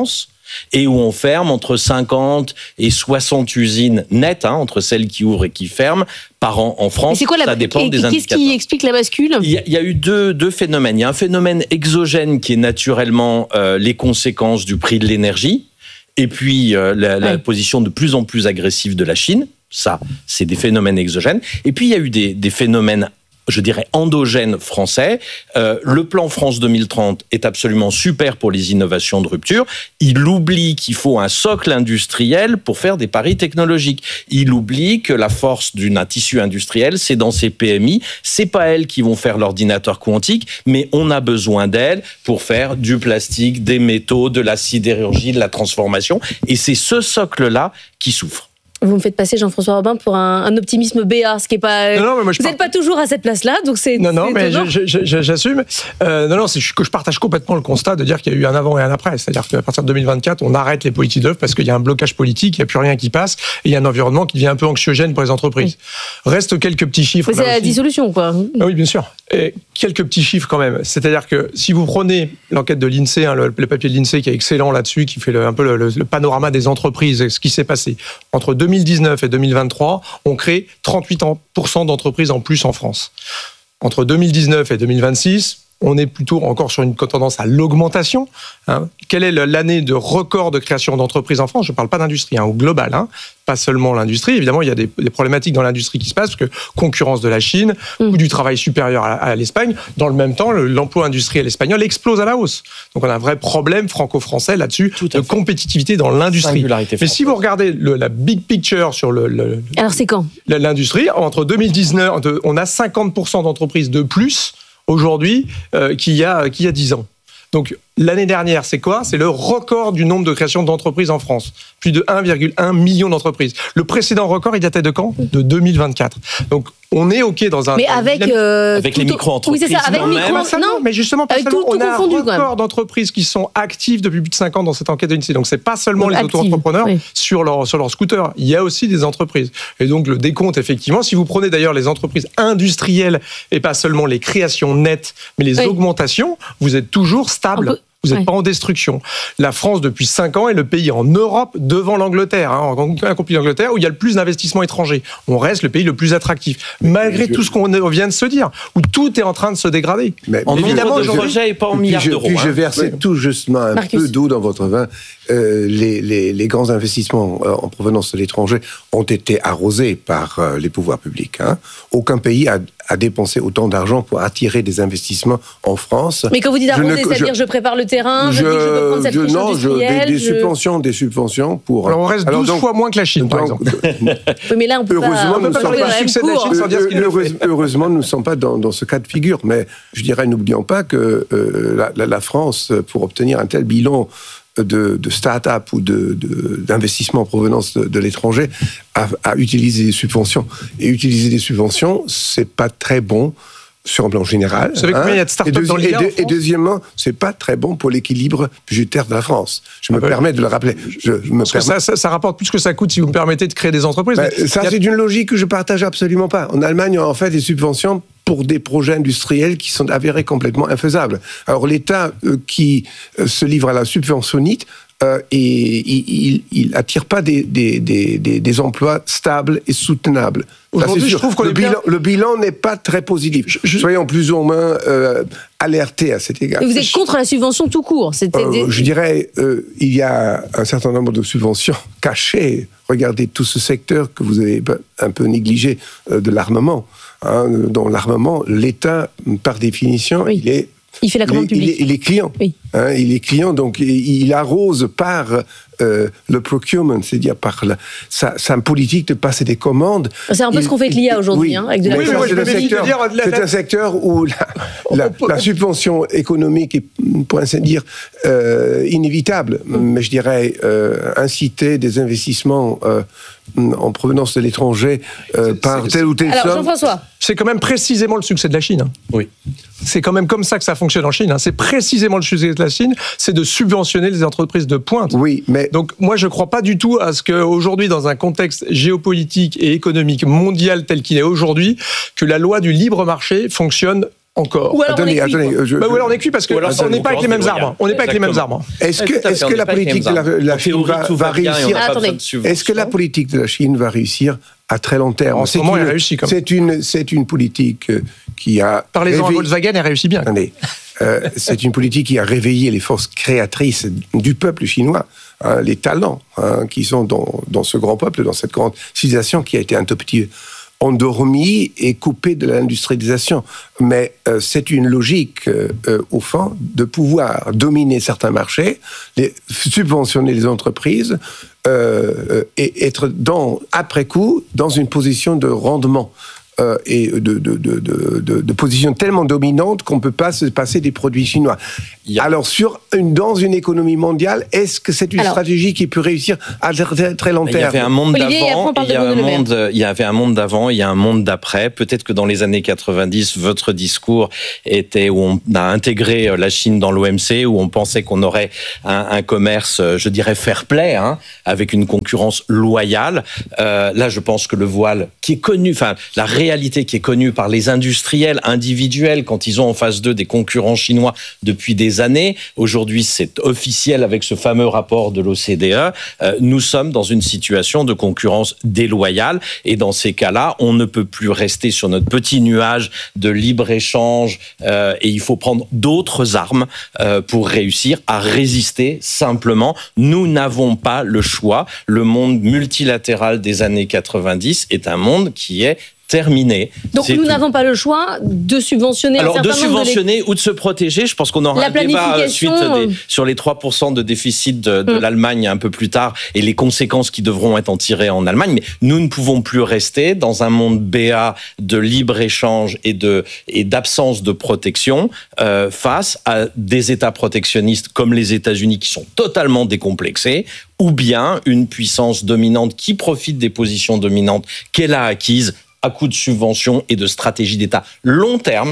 et où on ferme entre 50 et 60 usines nettes, entre celles qui ouvrent et qui ferment, par an en France. Ça dépend des indicateurs. Qu'est-ce qui explique la bascule ? Il y a eu deux phénomènes. Il y a un phénomène exogène qui est naturellement les conséquences du prix de l'énergie, et puis la position de plus en plus agressive de la Chine. Ça, c'est des phénomènes exogènes. Et puis, il y a eu des phénomènes, je dirais, endogènes français. Le plan France 2030 est absolument super pour les innovations de rupture. Il oublie qu'il faut un socle industriel pour faire des paris technologiques. Il oublie que la force d'un tissu industriel, c'est dans ces PMI. C'est pas elles qui vont faire l'ordinateur quantique, mais on a besoin d'elles pour faire du plastique, des métaux, de la sidérurgie, de la transformation. Et c'est ce socle-là qui souffre. Vous me faites passer, Jean-François Robin, pour un optimisme BA, ce qui est pas. Non, mais moi, vous n'êtes pas toujours à cette place-là, donc c'est. Non, mais j'assume. C'est que je partage complètement le constat de dire qu'il y a eu un avant et un après. C'est-à-dire qu'à partir de 2024, on arrête les politiques d'œuvre parce qu'il y a un blocage politique, il n'y a plus rien qui passe, et il y a un environnement qui devient un peu anxiogène pour les entreprises. Oui. Restent quelques petits chiffres. C'est la dissolution, quoi. Ah oui, bien sûr. Et quelques petits chiffres quand même. C'est-à-dire que si vous prenez l'enquête de l'INSEE, le papier de l'INSEE qui est excellent là-dessus, qui fait un peu le panorama des entreprises et ce qui s'est passé entre 2019 et 2023, on crée 38% d'entreprises en plus en France. Entre 2019 et 2026, on est plutôt encore sur une tendance à l'augmentation. Quelle est l'année de record de création d'entreprises en France ? Je ne parle pas d'industrie, au global, pas seulement l'industrie. Évidemment, il y a des problématiques dans l'industrie qui se passent, parce que concurrence de la Chine, coût du travail supérieur à l'Espagne. Dans le même temps, l'emploi industriel espagnol explose à la hausse. Donc on a un vrai problème franco-français là-dessus de compétitivité dans l'industrie. Mais si vous regardez la big picture sur Alors c'est quand ? L'industrie, entre 2019, on a 50% d'entreprises de plus aujourd'hui qu'il y a 10 ans. Donc l'année dernière, c'est quoi ? C'est le record du nombre de créations d'entreprises en France. Plus de 1,1 million d'entreprises. Le précédent record, il datait de quand ? De 2024. Donc on est OK dans un... Mais avec les micro-entreprises. Oui, c'est ça, avec non, mais justement, pas seulement. On a un record d'entreprises qui sont actives depuis plus de 5 ans dans cette enquête de l'INSEE. Donc c'est pas seulement les auto-entrepreneurs sur leur scooter. Il y a aussi des entreprises. Et donc le décompte, effectivement, si vous prenez d'ailleurs les entreprises industrielles et pas seulement les créations nettes, mais les augmentations, vous êtes toujours stable. Vous n'êtes pas en destruction. La France, depuis 5 ans, est le pays en Europe devant l'Angleterre, compris l'Angleterre, où il y a le plus d'investissements étrangers. On reste le pays le plus attractif. Malgré tout ce qu'on vient de se dire, où tout est en train de se dégrader. Mais évidemment, le projet n'est pas en milliards d'euros. Puis je versais tout justement un peu d'eau dans votre vin. Les grands investissements en provenance de l'étranger ont été arrosés par les pouvoirs publics. Aucun pays a dépensé autant d'argent pour attirer des investissements en France. Mais quand vous dites arroser, c'est-à-dire je prépare le terrain, je dis que je peux prendre cette friche industrielle. Des subventions pour... Alors on reste 12 fois moins que la Chine, par exemple. Oui, mais là, on peut heureusement, nous ne sommes pas dans ce cas de figure. Mais je dirais, n'oublions pas que la France, pour obtenir un tel bilan de start-up ou d'investissement en provenance de l'étranger, a utilisé des subventions. Et utiliser des subventions, c'est pas très bon sur un plan général. Vous savez combien il y a de start-up dans l'IA en France ? Et deuxièmement, c'est pas très bon pour l'équilibre budgétaire de la France. Je me permets de le rappeler. Ça rapporte plus que ça coûte, si vous me permettez, de créer des entreprises. C'est une logique que je partage absolument pas. En Allemagne, on a en fait des subventions pour des projets industriels qui sont avérés complètement infaisables. Alors l'État qui se livre à la subventionnite, et il attire pas des emplois stables et soutenables. Aujourd'hui, je trouve que le bilan n'est pas très positif. Soyons plus ou moins alertés à cet égard. Et vous êtes contre la subvention tout court ? Je dirais, il y a un certain nombre de subventions cachées. Regardez tout ce secteur que vous avez un peu négligé de l'armement. Dans l'armement, l'État, par définition, il fait la commande publique. Il est client. Oui. Il est client, donc il arrose par le procurement, c'est-à-dire par sa politique de passer des commandes. C'est un peu ce qu'on fait avec l'IA aujourd'hui, avec de la c'est un secteur où la subvention économique est, pour ainsi dire, inévitable. Mais je dirais, inciter des investissements en provenance de l'étranger par telle ou telle somme. Alors, Jean-François. C'est quand même précisément le succès de la Chine. Oui. C'est quand même comme ça que ça fonctionne en Chine. C'est précisément le succès de la Chine, c'est de subventionner les entreprises de pointe. Oui, mais... Donc moi, je ne crois pas du tout à ce qu'aujourd'hui, dans un contexte géopolitique et économique mondial tel qu'il est aujourd'hui, que la loi du libre marché fonctionne encore. Ou alors alors on est cuit parce qu'on n'est pas avec les mêmes arbres. On n'est pas avec les mêmes arbres. Est-ce que la politique de la Chine va réussir? Est-ce que la politique de la Chine va réussir à très long terme? En ce moment, elle a réussi. C'est une politique qui a... Parlez-en à Volkswagen, elle réussit bien. C'est une politique qui a réveillé les forces créatrices du peuple chinois, les talents qui sont dans ce grand peuple, dans cette grande civilisation qui a été un tout petit endormi et coupé de l'industrialisation. Mais c'est une logique, au fond, de pouvoir dominer certains marchés, subventionner les entreprises et être, après coup, dans une position de rendement. Et de position tellement dominante qu'on ne peut pas se passer des produits chinois. Alors, dans une économie mondiale, est-ce que c'est une stratégie qui peut réussir à très long terme? Il y avait un monde d'avant, il y avait un monde d'avant, il y a un monde d'après. Peut-être que dans les années 90, votre discours était où on a intégré la Chine dans l'OMC, où on pensait qu'on aurait un commerce, je dirais, fair play, avec une concurrence loyale. Là, je pense que le voile, qui est connu, la réalité qui est connue par les industriels individuels quand ils ont en face d'eux des concurrents chinois depuis des années. Aujourd'hui, c'est officiel avec ce fameux rapport de l'OCDE. Nous sommes dans une situation de concurrence déloyale et dans ces cas-là, on ne peut plus rester sur notre petit nuage de libre-échange et il faut prendre d'autres armes pour réussir à résister simplement. Nous n'avons pas le choix. Le monde multilatéral des années 90 est un monde qui est terminé. Donc nous n'avons pas le choix de subventionner ou de se protéger. Je pense qu'on aura un débat suite sur les 3% de déficit de l'Allemagne un peu plus tard et les conséquences qui devront être en tirées en Allemagne. Mais nous ne pouvons plus rester dans un monde BA de libre-échange et d'absence de protection face à des États protectionnistes comme les États-Unis qui sont totalement décomplexés, ou bien une puissance dominante qui profite des positions dominantes qu'elle a acquises à coup de subventions et de stratégies d'État long terme.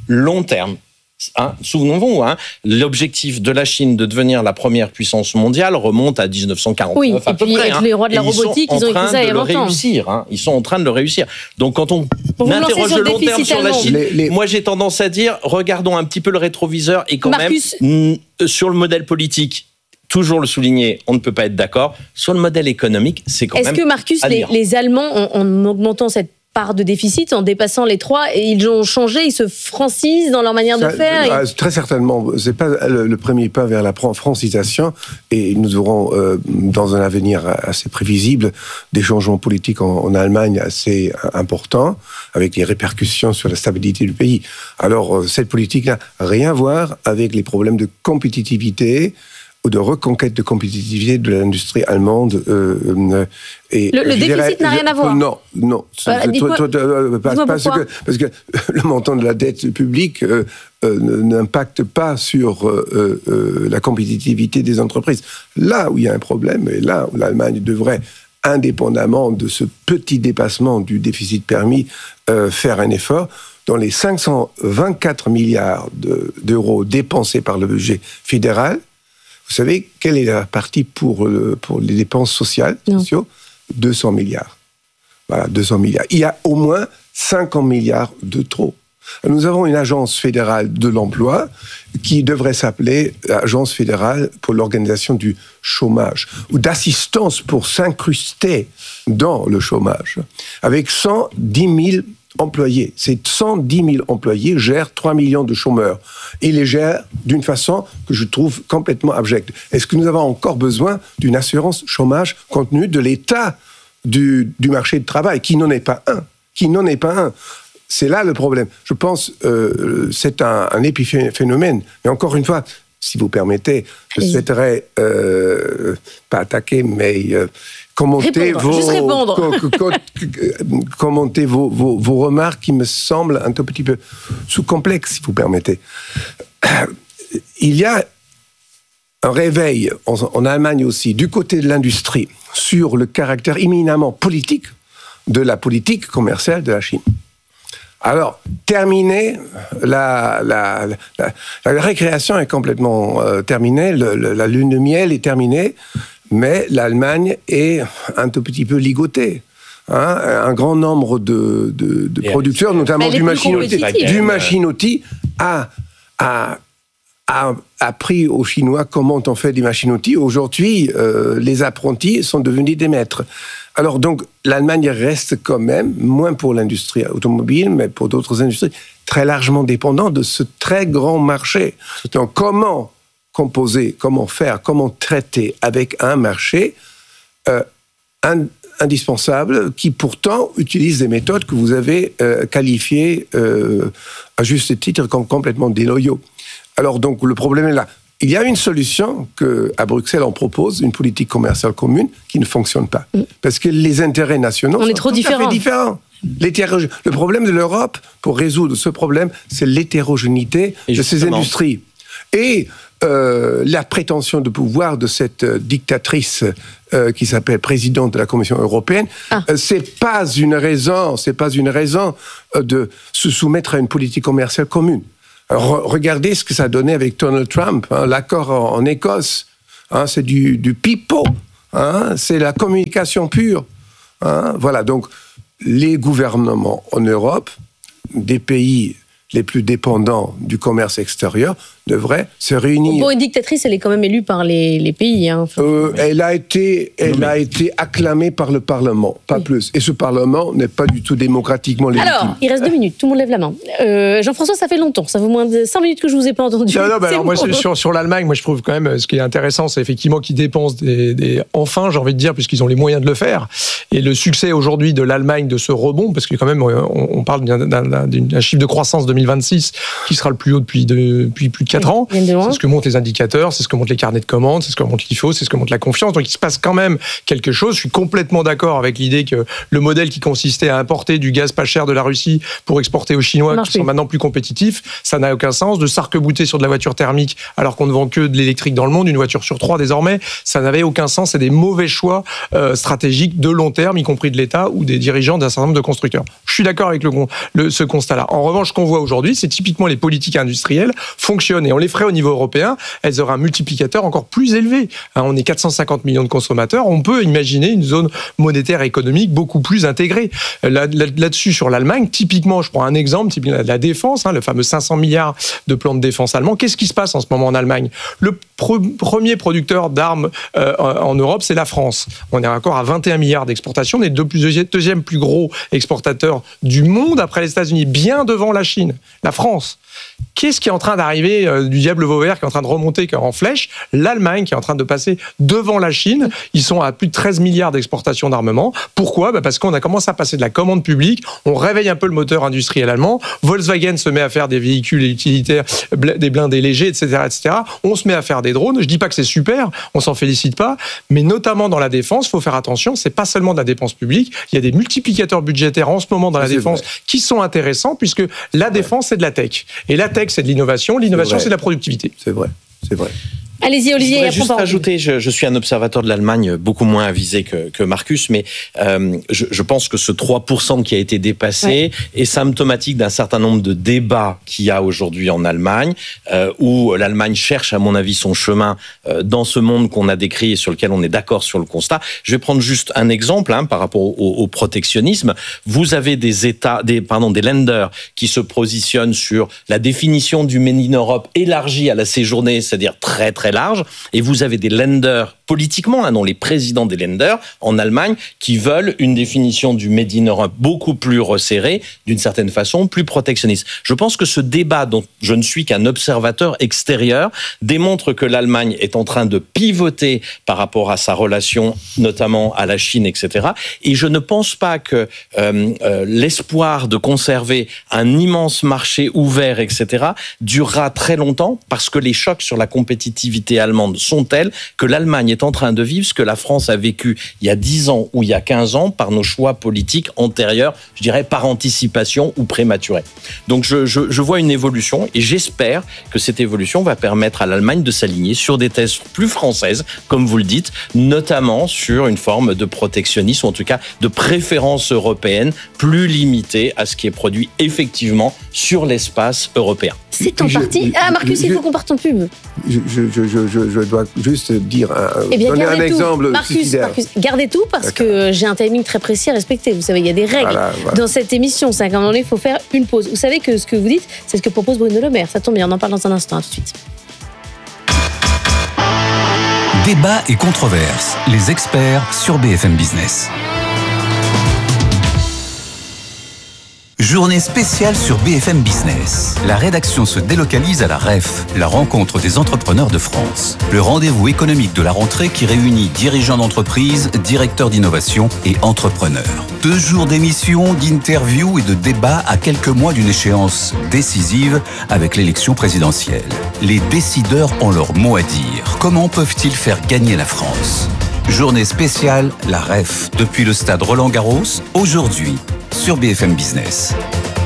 Souvenons-vous, l'objectif de la Chine de devenir la première puissance mondiale remonte à 1949 à peu près. Avec les rois de la robotique, ils ont écrit ça il y a longtemps. Ils sont en train de le réussir. Donc quand on interroge le long terme sur la Chine, moi j'ai tendance à dire, regardons un petit peu le rétroviseur et quand même sur le modèle politique. Toujours le souligner, on ne peut pas être d'accord. Sur le modèle économique, c'est quand même... Est-ce que, Marcus, les Allemands, en augmentant cette part de déficit, en dépassant les 3, et ils ont changé, ils se francisent dans leur manière de faire Très certainement. Ce n'est pas le premier pas vers la francisation. Et nous aurons, dans un avenir assez prévisible, des changements politiques en Allemagne assez importants, avec des répercussions sur la stabilité du pays. Alors, cette politique n'a rien à voir avec les problèmes de compétitivité ou de reconquête de compétitivité de l'industrie allemande. Le déficit n'a rien à voir. Non. Parce que le montant de la dette publique n'impacte pas sur la compétitivité des entreprises. Là où il y a un problème, et là où l'Allemagne devrait, indépendamment de ce petit dépassement du déficit permis, faire un effort. Dans les 524 milliards d'euros dépensés par le budget fédéral, vous savez quelle est la partie pour les dépenses sociales, 200 milliards. Voilà, 200 milliards. Il y a au moins 50 milliards de trop. Nous avons une agence fédérale de l'emploi qui devrait s'appeler Agence fédérale pour l'organisation du chômage, ou d'assistance pour s'incruster dans le chômage, avec 110 000 employés. Ces 110 000 employés gèrent 3 millions de chômeurs. Et les gèrent d'une façon que je trouve complètement abjecte. Est-ce que nous avons encore besoin d'une assurance chômage compte tenu de l'état du marché du travail, qui n'en est pas un? C'est là le problème. Je pense que c'est un épiphénomène. Mais encore une fois, si vous permettez, je souhaiterais pas attaquer, mais commenter vos remarques qui me semblent un tout petit peu sous-complexes, si vous permettez. Il y a un réveil en Allemagne aussi, du côté de l'industrie, sur le caractère éminemment politique de la politique commerciale de la Chine. Alors, terminé, la récréation est complètement terminée, la lune de miel est terminée, mais l'Allemagne est un tout petit peu ligotée. un grand nombre de producteurs, notamment du machine-outil, a appris aux Chinois comment on fait des machines-outils. Aujourd'hui, les apprentis sont devenus des maîtres. Alors donc, l'Allemagne reste quand même, moins pour l'industrie automobile, mais pour d'autres industries, très largement dépendant de ce très grand marché. Donc, comment composer, comment faire, comment traiter avec un marché indispensable qui pourtant utilise des méthodes que vous avez qualifiées à juste titre comme complètement déloyaux. Alors donc le problème est là. Il y a une solution qu'à Bruxelles on propose, une politique commerciale commune qui ne fonctionne pas. Parce que les intérêts nationaux sont tout à fait différents. Le problème de l'Europe, pour résoudre ce problème, c'est l'hétérogénéité de ces industries. Et la prétention de pouvoir de cette dictatrice qui s'appelle présidente de la Commission européenne, c'est pas une raison de se soumettre à une politique commerciale commune. Alors, regardez ce que ça a donné avec Donald Trump, l'accord en Écosse, c'est du pipeau, c'est la communication pure. Voilà, donc les gouvernements en Europe, des pays les plus dépendants du commerce extérieur, devraient se réunir. Bon, une dictatrice, elle est quand même élue par les pays. Elle a été acclamée par le Parlement, pas plus. Et ce Parlement n'est pas du tout démocratiquement légitime. Alors, il reste 2 minutes, tout le monde lève la main. Jean-François, ça fait longtemps, ça fait moins de 5 minutes que je ne vous ai pas entendu. Alors moi, sur l'Allemagne, moi je trouve quand même, ce qui est intéressant, c'est effectivement qu'ils dépensent enfin, j'ai envie de dire, puisqu'ils ont les moyens de le faire. Et le succès aujourd'hui de l'Allemagne, de ce rebond, parce que quand même, on parle d'un chiffre de croissance 2026 qui sera le plus haut depuis plus de 4 ans. C'est ce que montrent les indicateurs, c'est ce que montrent les carnets de commandes, c'est ce que montre l'IFO, c'est ce que montre la confiance. Donc il se passe quand même quelque chose. Je suis complètement d'accord avec l'idée que le modèle qui consistait à importer du gaz pas cher de la Russie pour exporter aux Chinois qui sont maintenant plus compétitifs, ça n'a aucun sens. De s'arc-bouter sur de la voiture thermique alors qu'on ne vend que de l'électrique dans le monde, une voiture sur 3 désormais, ça n'avait aucun sens. C'est des mauvais choix stratégiques de long terme, y compris de l'État ou des dirigeants d'un certain nombre de constructeurs. Je suis d'accord avec ce constat-là. En revanche, ce qu'on voit aujourd'hui, c'est typiquement les politiques industrielles fonctionnent et on les ferait au niveau européen, elles auraient un multiplicateur encore plus élevé. On est 450 millions de consommateurs, on peut imaginer une zone monétaire et économique beaucoup plus intégrée. Là-dessus, sur l'Allemagne, typiquement, je prends un exemple, typiquement la défense, le fameux 500 milliards de plan de défense allemand. Qu'est-ce qui se passe en ce moment en Allemagne ? Le premier producteur d'armes en Europe, c'est la France. On est encore à 21 milliards d'exportations, on est le deuxième plus gros exportateur du monde après les États-Unis, bien devant la Chine, la France. Qu'est-ce qui est en train d'arriver du diable Vauvert, qui est en train de remonter en flèche ? L'Allemagne qui est en train de passer devant la Chine. Ils sont à plus de 13 milliards d'exportations d'armement. Pourquoi ? Parce qu'on a commencé à passer de la commande publique. On réveille un peu le moteur industriel allemand. Volkswagen se met à faire des véhicules utilitaires, des blindés légers, etc., etc. On se met à faire des drones. Je dis pas que c'est super, on s'en félicite pas, mais notamment dans la défense, faut faire attention. C'est pas seulement de la dépense publique. Il y a des multiplicateurs budgétaires en ce moment dans la défense qui sont intéressants, puisque la défense c'est de la tech. Et la tech, c'est de l'innovation. L'innovation, c'est de la productivité. C'est vrai. Allez-y, Olivier. Je voudrais juste rajouter, je suis un observateur de l'Allemagne beaucoup moins avisé que Marcus, mais je pense que ce 3% qui a été dépassé est symptomatique d'un certain nombre de débats qu'il y a aujourd'hui en Allemagne, où l'Allemagne cherche, à mon avis, son chemin dans ce monde qu'on a décrit et sur lequel on est d'accord sur le constat. Je vais prendre juste un exemple par rapport au protectionnisme. Vous avez des lenders qui se positionnent sur la définition du Made in Europe élargie à la séjournée, c'est-à-dire très très large, et vous avez des lenders politiquement, dont les présidents des lenders en Allemagne, qui veulent une définition du Made in Europe beaucoup plus resserrée, d'une certaine façon, plus protectionniste. Je pense que ce débat, dont je ne suis qu'un observateur extérieur, démontre que l'Allemagne est en train de pivoter par rapport à sa relation, notamment à la Chine, etc. Et je ne pense pas que l'espoir de conserver un immense marché ouvert, etc., durera très longtemps, parce que les chocs sur la compétitivité allemande sont tels que l'Allemagne est en train de vivre ce que la France a vécu il y a 10 ans ou il y a 15 ans par nos choix politiques antérieurs, je dirais par anticipation ou prématurés. Donc je vois une évolution et j'espère que cette évolution va permettre à l'Allemagne de s'aligner sur des thèses plus françaises, comme vous le dites, notamment sur une forme de protectionnisme, ou en tout cas de préférence européenne plus limitée à ce qui est produit effectivement sur l'espace européen. C'est en partie. Marcus, il faut qu'on parte en pub. Je dois juste dire donner un exemple. Marcus, gardez tout parce que j'ai un timing très précis à respecter. Vous savez, il y a des règles dans cette émission. C'est qu'à un moment donné, il faut faire une pause. Vous savez que ce que vous dites, c'est ce que propose Bruno Le Maire. Ça tombe bien, on en parle dans un instant. À tout de suite. Débat et controverses. Les experts sur BFM Business. Journée spéciale sur BFM Business. La rédaction se délocalise à la REF, la rencontre des entrepreneurs de France. Le rendez-vous économique de la rentrée qui réunit dirigeants d'entreprise, directeurs d'innovation et entrepreneurs. 2 jours d'émissions, d'interviews et de débats à quelques mois d'une échéance décisive avec l'élection présidentielle. Les décideurs ont leur mot à dire. Comment peuvent-ils faire gagner la France ? Journée spéciale, la REF, depuis le stade Roland-Garros, aujourd'hui, sur BFM Business.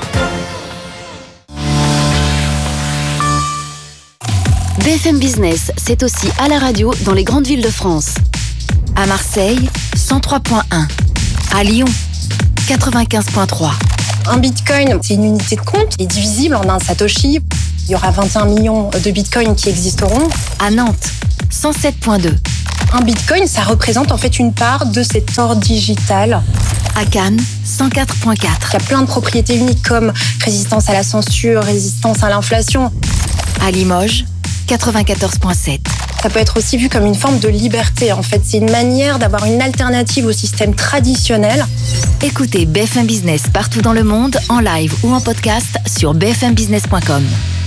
BFM Business, c'est aussi à la radio dans les grandes villes de France. À Marseille, 103.1. À Lyon, 95.3. Un bitcoin, c'est une unité de compte qui est divisible en un satoshi. Il y aura 21 millions de bitcoins qui existeront. À Nantes, 107.2. Un bitcoin, ça représente en fait une part de cet or digital. À Cannes, 104.4. Il y a plein de propriétés uniques comme résistance à la censure, résistance à l'inflation. À Limoges, 94.7. Ça peut être aussi vu comme une forme de liberté. En fait, c'est une manière d'avoir une alternative au système traditionnel. Écoutez BFM Business partout dans le monde, en live ou en podcast sur bfmbusiness.com.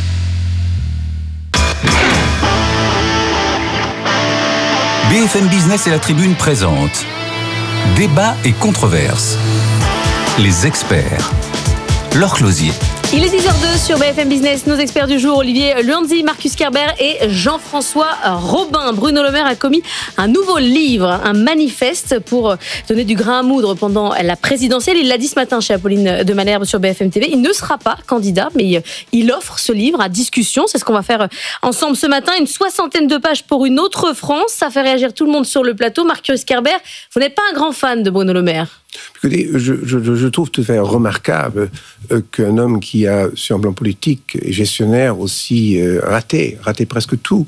BFM Business et la Tribune présente Débat et controverses. Les experts. Laure Closier. Il est 10h02 sur BFM Business. Nos experts du jour, Olivier Luanzi, Marcus Kerber et Jean-François Robin. Bruno Le Maire a commis un nouveau livre, un manifeste pour donner du grain à moudre pendant la présidentielle. Il l'a dit ce matin chez Apolline de Malherbe sur BFM TV. Il ne sera pas candidat, mais il offre ce livre à discussion. C'est ce qu'on va faire ensemble ce matin. Une 60aine de pages pour une autre France. Ça fait réagir tout le monde sur le plateau. Marcus Kerber, vous n'êtes pas un grand fan de Bruno Le Maire? Écoutez, je trouve tout à fait remarquable qu'un homme qui a, sur un plan politique et gestionnaire aussi raté presque tout,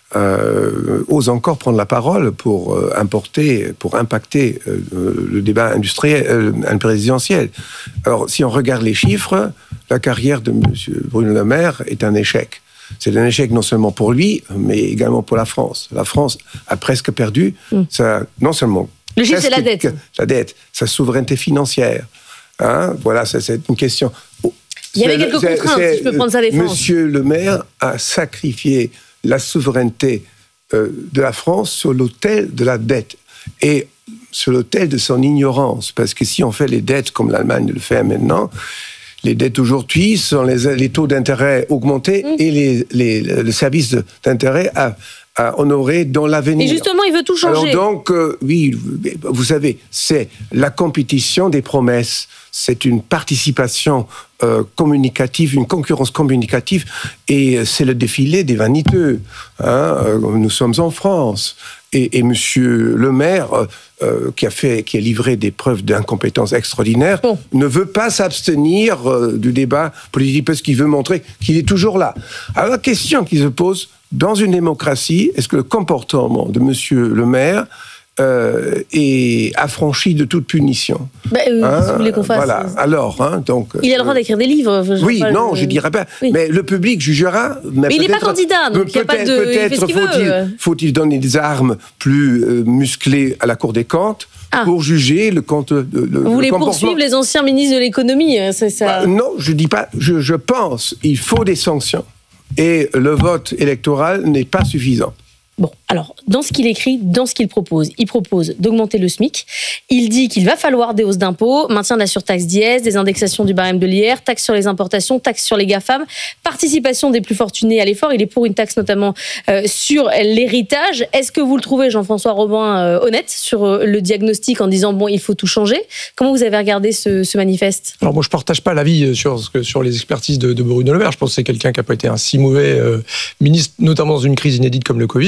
ose encore prendre la parole pour impacter le débat industriel, présidentiel. Alors, si on regarde les chiffres, la carrière de M. Bruno Le Maire est un échec. C'est un échec non seulement pour lui, mais également pour la France. La France a presque perdu, non seulement... Le chiffre, c'est la dette. La dette, sa souveraineté financière. Voilà, c'est une question. Il y avait quelques contraintes, si je peux prendre sa défense. Monsieur Le Maire a sacrifié la souveraineté de la France sur l'autel de la dette. Et sur l'autel de son ignorance. Parce que si on fait les dettes comme l'Allemagne le fait maintenant, les dettes aujourd'hui sont les taux d'intérêt augmentés et le service d'intérêt à honorer dans l'avenir. Et justement, il veut tout changer. Alors donc, oui, vous savez, c'est la compétition des promesses. C'est une participation communicative, une concurrence communicative, et c'est le défilé des vaniteux. Nous sommes en France. Et Monsieur Le Maire, qui a livré des preuves d'incompétence extraordinaires, ne veut pas s'abstenir du débat politique parce qu'il veut montrer qu'il est toujours là. Alors la question qui se pose, dans une démocratie, est-ce que le comportement de Monsieur Le Maire est affranchi de toute punition? Si vous voulez qu'on fasse. Voilà. Alors, donc. Il a le droit d'écrire des livres. Je dirais pas. Oui. Mais le public jugera. Mais il n'est pas candidat, donc il n'y a pas de. Peut-être faut-il donner des armes plus musclées à la Cour des comptes pour juger le compte. Vous voulez poursuivre les anciens ministres de l'économie, c'est ça? Non, je dis pas. Je pense il faut des sanctions. Et le vote électoral n'est pas suffisant. Bon, alors, dans ce qu'il écrit, dans ce qu'il propose, il propose d'augmenter le SMIC. Il dit qu'il va falloir des hausses d'impôts, maintien de la surtaxe d'IS, des indexations du barème de l'IR, taxe sur les importations, taxe sur les GAFAM, participation des plus fortunés à l'effort. Il est pour une taxe notamment sur l'héritage. Est-ce que vous le trouvez, Jean-François Robin, honnête sur le diagnostic en disant, bon, il faut tout changer? Comment vous avez regardé ce manifeste? Alors moi, je ne partage pas l'avis sur les expertises de Bruno Le Maire. Je pense que c'est quelqu'un qui n'a pas été un si mauvais ministre, notamment dans une crise inédite comme le Covid. Encore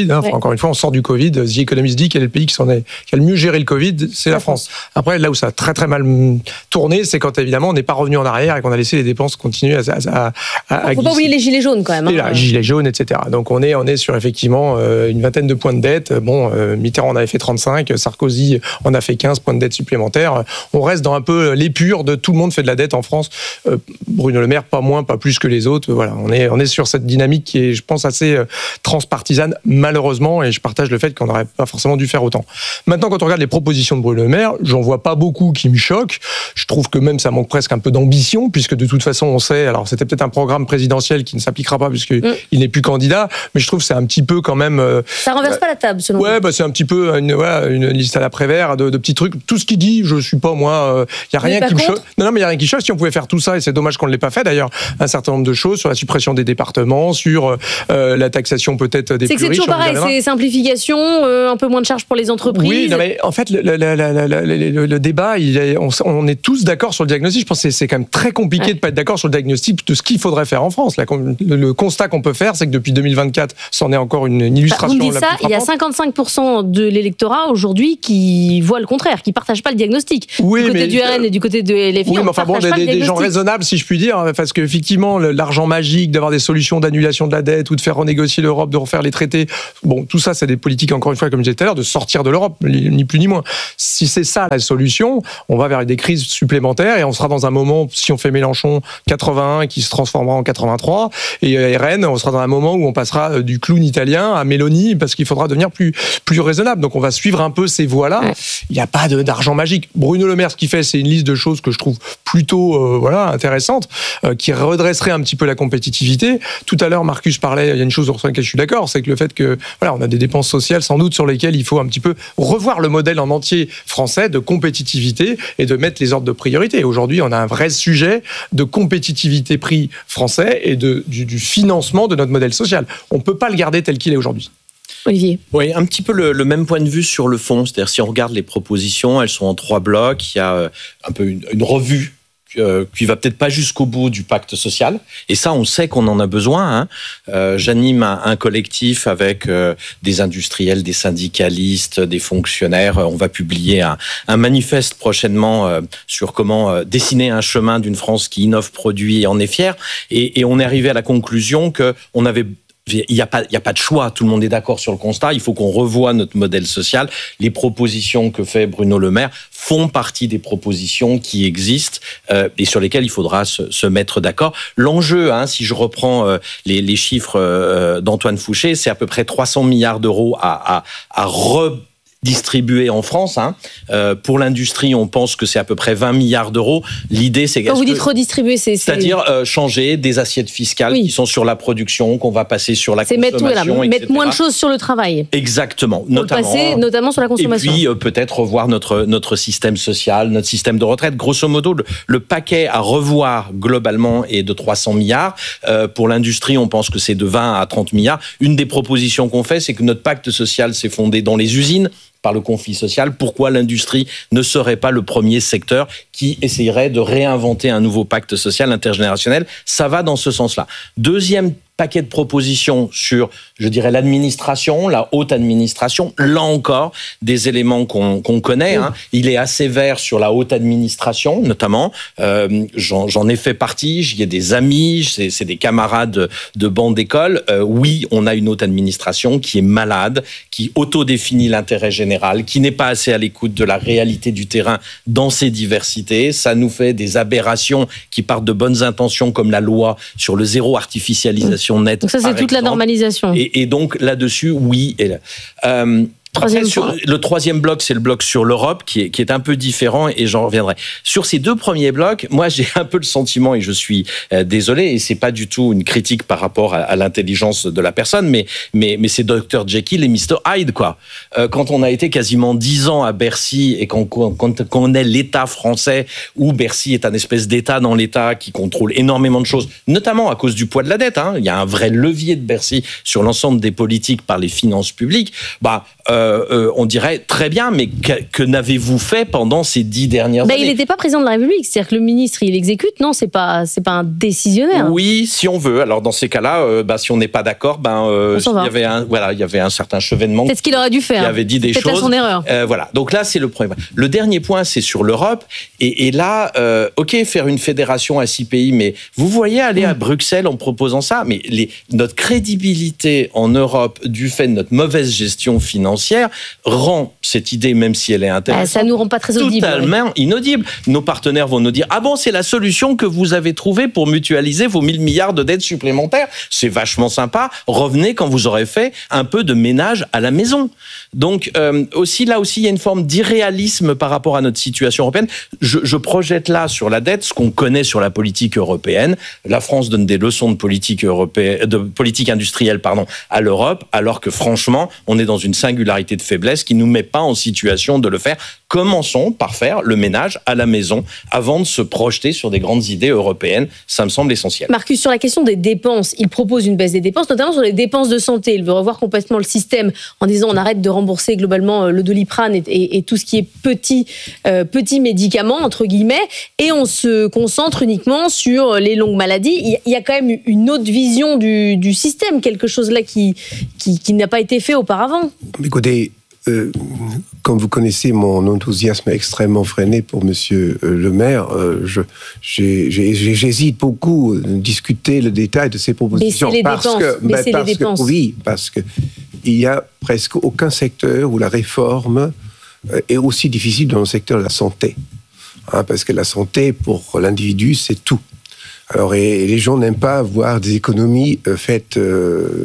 encore une fois, on sort du Covid. The Economist dit quel est le pays qui a le mieux géré le Covid, c'est la France. Après, là où ça a très très mal tourné, c'est quand évidemment on n'est pas revenu en arrière et qu'on a laissé les dépenses continuer à faut pas oublier les gilets jaunes quand même. Et là, gilets jaunes, etc. Donc on est sur effectivement une vingtaine de points de dette. Bon, Mitterrand en avait fait 35, Sarkozy en a fait 15 points de dette supplémentaires. On reste dans un peu l'épure de tout le monde fait de la dette en France. Bruno Le Maire, pas moins, pas plus que les autres. Voilà, on est sur cette dynamique qui est, je pense, assez transpartisane, malheureusement, et je partage le fait qu'on n'aurait pas forcément dû faire autant. Maintenant, quand on regarde les propositions de Bruno Le Maire, j'en vois pas beaucoup qui me choquent. Je trouve que même ça manque presque un peu d'ambition, puisque de toute façon, on sait, alors c'était peut-être un programme présidentiel qui ne s'appliquera pas puisqu'il n'est plus candidat, mais je trouve que c'est un petit peu quand même... ça renverse pas la table, selon moi. Ouais, c'est un petit peu une liste à l'après-vert de petits trucs. Tout ce qu'il dit, je suis pas, moi... Il n'y a rien qui me choque. Non, mais il n'y a rien qui choque. Si on pouvait faire tout ça, et c'est dommage qu'on ne l'ait pas fait d'ailleurs, un certain nombre de choses sur la suppression des départements, sur la taxation peut-être des plus riches. C'est toujours pareil, c'est simplification, un peu moins de charges pour les entreprises. Oui, non, mais en fait, le débat, on est tous d'accord sur le diagnostic. Je pense que c'est quand même très compliqué de ne pas être d'accord sur le diagnostic de ce qu'il faudrait faire en France. Le constat qu'on peut faire, c'est que depuis 2024, c'en est encore une illustration. Vous me dites ça, il y a 55% de l'électorat aujourd'hui qui voit le contraire, qui ne partagent pas le diagnostic. Oui, du côté du RN et du côté de LFI, oui, mais enfin bon, des gens raisonnables, si je puis dire, parce qu'effectivement, l'argent magique, d'avoir des solutions d'annulation de la dette ou de faire renégocier l'Europe, de refaire les traités, bon, tout ça, c'est des politiques, encore une fois, comme je disais tout à l'heure, de sortir de l'Europe, ni plus ni moins. Si c'est ça la solution, on va vers des crises supplémentaires et on sera dans un moment, si on fait Mélenchon 81 qui se transformera en 83, et RN, on sera dans un moment où on passera du clown italien à Mélanie parce qu'il faudra devenir plus raisonnable. Donc on va suivre un peu ces voies-là. Il n'y a pas d'argent magique. Bruno Le Maire, ce qu'il fait, c'est une liste de choses que je trouve plutôt intéressantes, qui redresserait un petit peu la compétitivité. Tout à l'heure, Marcus parlait, il y a une chose sur laquelle je suis d'accord, c'est que le fait que on a des dépenses sociales sans doute sur lesquelles il faut un petit peu revoir le modèle en entier français de compétitivité et de mettre les ordres de priorité. Aujourd'hui, on a un vrai sujet de compétitivité prix français et du financement de notre modèle social. On ne peut pas le garder tel qu'il est aujourd'hui. Olivier. Oui, un petit peu le même point de vue sur le fond. C'est-à-dire, si on regarde les propositions, elles sont en 3 blocs. Il y a un peu une revue qui va peut-être pas jusqu'au bout du pacte social. Et ça, on sait qu'on en a besoin. J'anime un collectif avec des industriels, des syndicalistes, des fonctionnaires. On va publier un manifeste prochainement sur comment dessiner un chemin d'une France qui innove, produit et en est fière. Et on est arrivé à la conclusion qu'on avait... Il n'y a pas de choix, tout le monde est d'accord sur le constat, il faut qu'on revoie notre modèle social. Les propositions que fait Bruno Le Maire font partie des propositions qui existent et sur lesquelles il faudra se mettre d'accord. L'enjeu, si je reprends les chiffres d'Antoine Fouché, c'est à peu près 300 milliards d'euros à redistribuer en France. Pour l'industrie, on pense que c'est à peu près 20 milliards d'euros. L'idée, c'est... Quand vous dites redistribuer, c'est-à-dire changer des assiettes fiscales qui sont sur la production, qu'on va passer sur la consommation, mettre moins de choses sur le travail. Exactement. Notamment sur la consommation. Et puis, peut-être revoir notre système social, notre système de retraite. Grosso modo, le paquet à revoir globalement est de 300 milliards. Pour l'industrie, on pense que c'est de 20 à 30 milliards. Une des propositions qu'on fait, c'est que notre pacte social s'est fondé dans les usines, par le conflit social. Pourquoi l'industrie ne serait pas le premier secteur qui essayerait de réinventer un nouveau pacte social intergénérationnel? Ça va dans ce sens-là. Deuxième paquet de propositions sur, je dirais, l'administration, la haute administration. Là encore, des éléments qu'on connaît. Il est assez vert sur la haute administration, notamment. J'en ai fait partie, j'y ai des amis, c'est des camarades de banc d'école. Oui, on a une haute administration qui est malade, qui autodéfinit l'intérêt général, qui n'est pas assez à l'écoute de la réalité du terrain dans ses diversités. Ça nous fait des aberrations qui partent de bonnes intentions, comme la loi sur le zéro artificialisation nette. Donc ça, c'est toute la normalisation. Et donc, là-dessus, oui. Le troisième bloc, c'est le bloc sur l'Europe, qui est un peu différent, et j'en reviendrai. Sur ces 2 premiers blocs, moi, j'ai un peu le sentiment, et je suis désolé, et c'est pas du tout une critique par rapport à l'intelligence de la personne, mais c'est Dr Jekyll et Mr Hyde, quoi. Quand on a été quasiment 10 ans à Bercy, et quand on est l'État français, où Bercy est un espèce d'État dans l'État qui contrôle énormément de choses, notamment à cause du poids de la dette, il y a un vrai levier de Bercy sur l'ensemble des politiques par les finances publiques, on dirait très bien, mais que n'avez-vous fait pendant ces 10 dernières années? Il n'était pas président de la République, c'est-à-dire que le ministre, il exécute, non, c'est pas un décisionnaire. Oui, si on veut. Alors dans ces cas-là, si on n'est pas d'accord, il y avait un certain chevènement. C'est ce qu'il aurait dû faire. Il avait dit des choses. C'était son erreur. Voilà. Donc là, c'est le premier. Le dernier point, c'est sur l'Europe. Et là, faire une fédération à 6 pays, mais vous voyez aller à Bruxelles en proposant ça, mais notre crédibilité en Europe du fait de notre mauvaise gestion financière rend cette idée, même si elle est intéressante, ça nous rend pas très audible. Totalement inaudible. Nos partenaires vont nous dire c'est la solution que vous avez trouvée pour mutualiser vos 1000 milliards de dettes supplémentaires. C'est vachement sympa. Revenez quand vous aurez fait un peu de ménage à la maison. Donc là aussi, il y a une forme d'irréalisme par rapport à notre situation européenne. Je projette là sur la dette ce qu'on connaît sur la politique européenne. La France donne des leçons de politique industrielle, à l'Europe, alors que franchement, on est dans une singularité de faiblesse qui nous met pas en situation de le faire. Commençons par faire le ménage à la maison avant de se projeter sur des grandes idées européennes. Ça me semble essentiel. Marcus, sur la question des dépenses, il propose une baisse des dépenses, notamment sur les dépenses de santé. Il veut revoir complètement le système en disant on arrête de rembourser globalement le Doliprane et tout ce qui est petits médicaments, entre guillemets, et on se concentre uniquement sur les longues maladies. Il y a quand même une autre vision du système, quelque chose là qui n'a pas été fait auparavant. Écoutez, comme vous connaissez mon enthousiasme extrêmement freiné pour Monsieur le maire, j'hésite beaucoup à discuter le détail de ces propositions. Baisser les dépenses. Oui, parce que il y a presque aucun secteur où la réforme est aussi difficile dans le secteur de la santé. Parce que la santé, pour l'individu, c'est tout. Alors, et les gens n'aiment pas voir des économies faites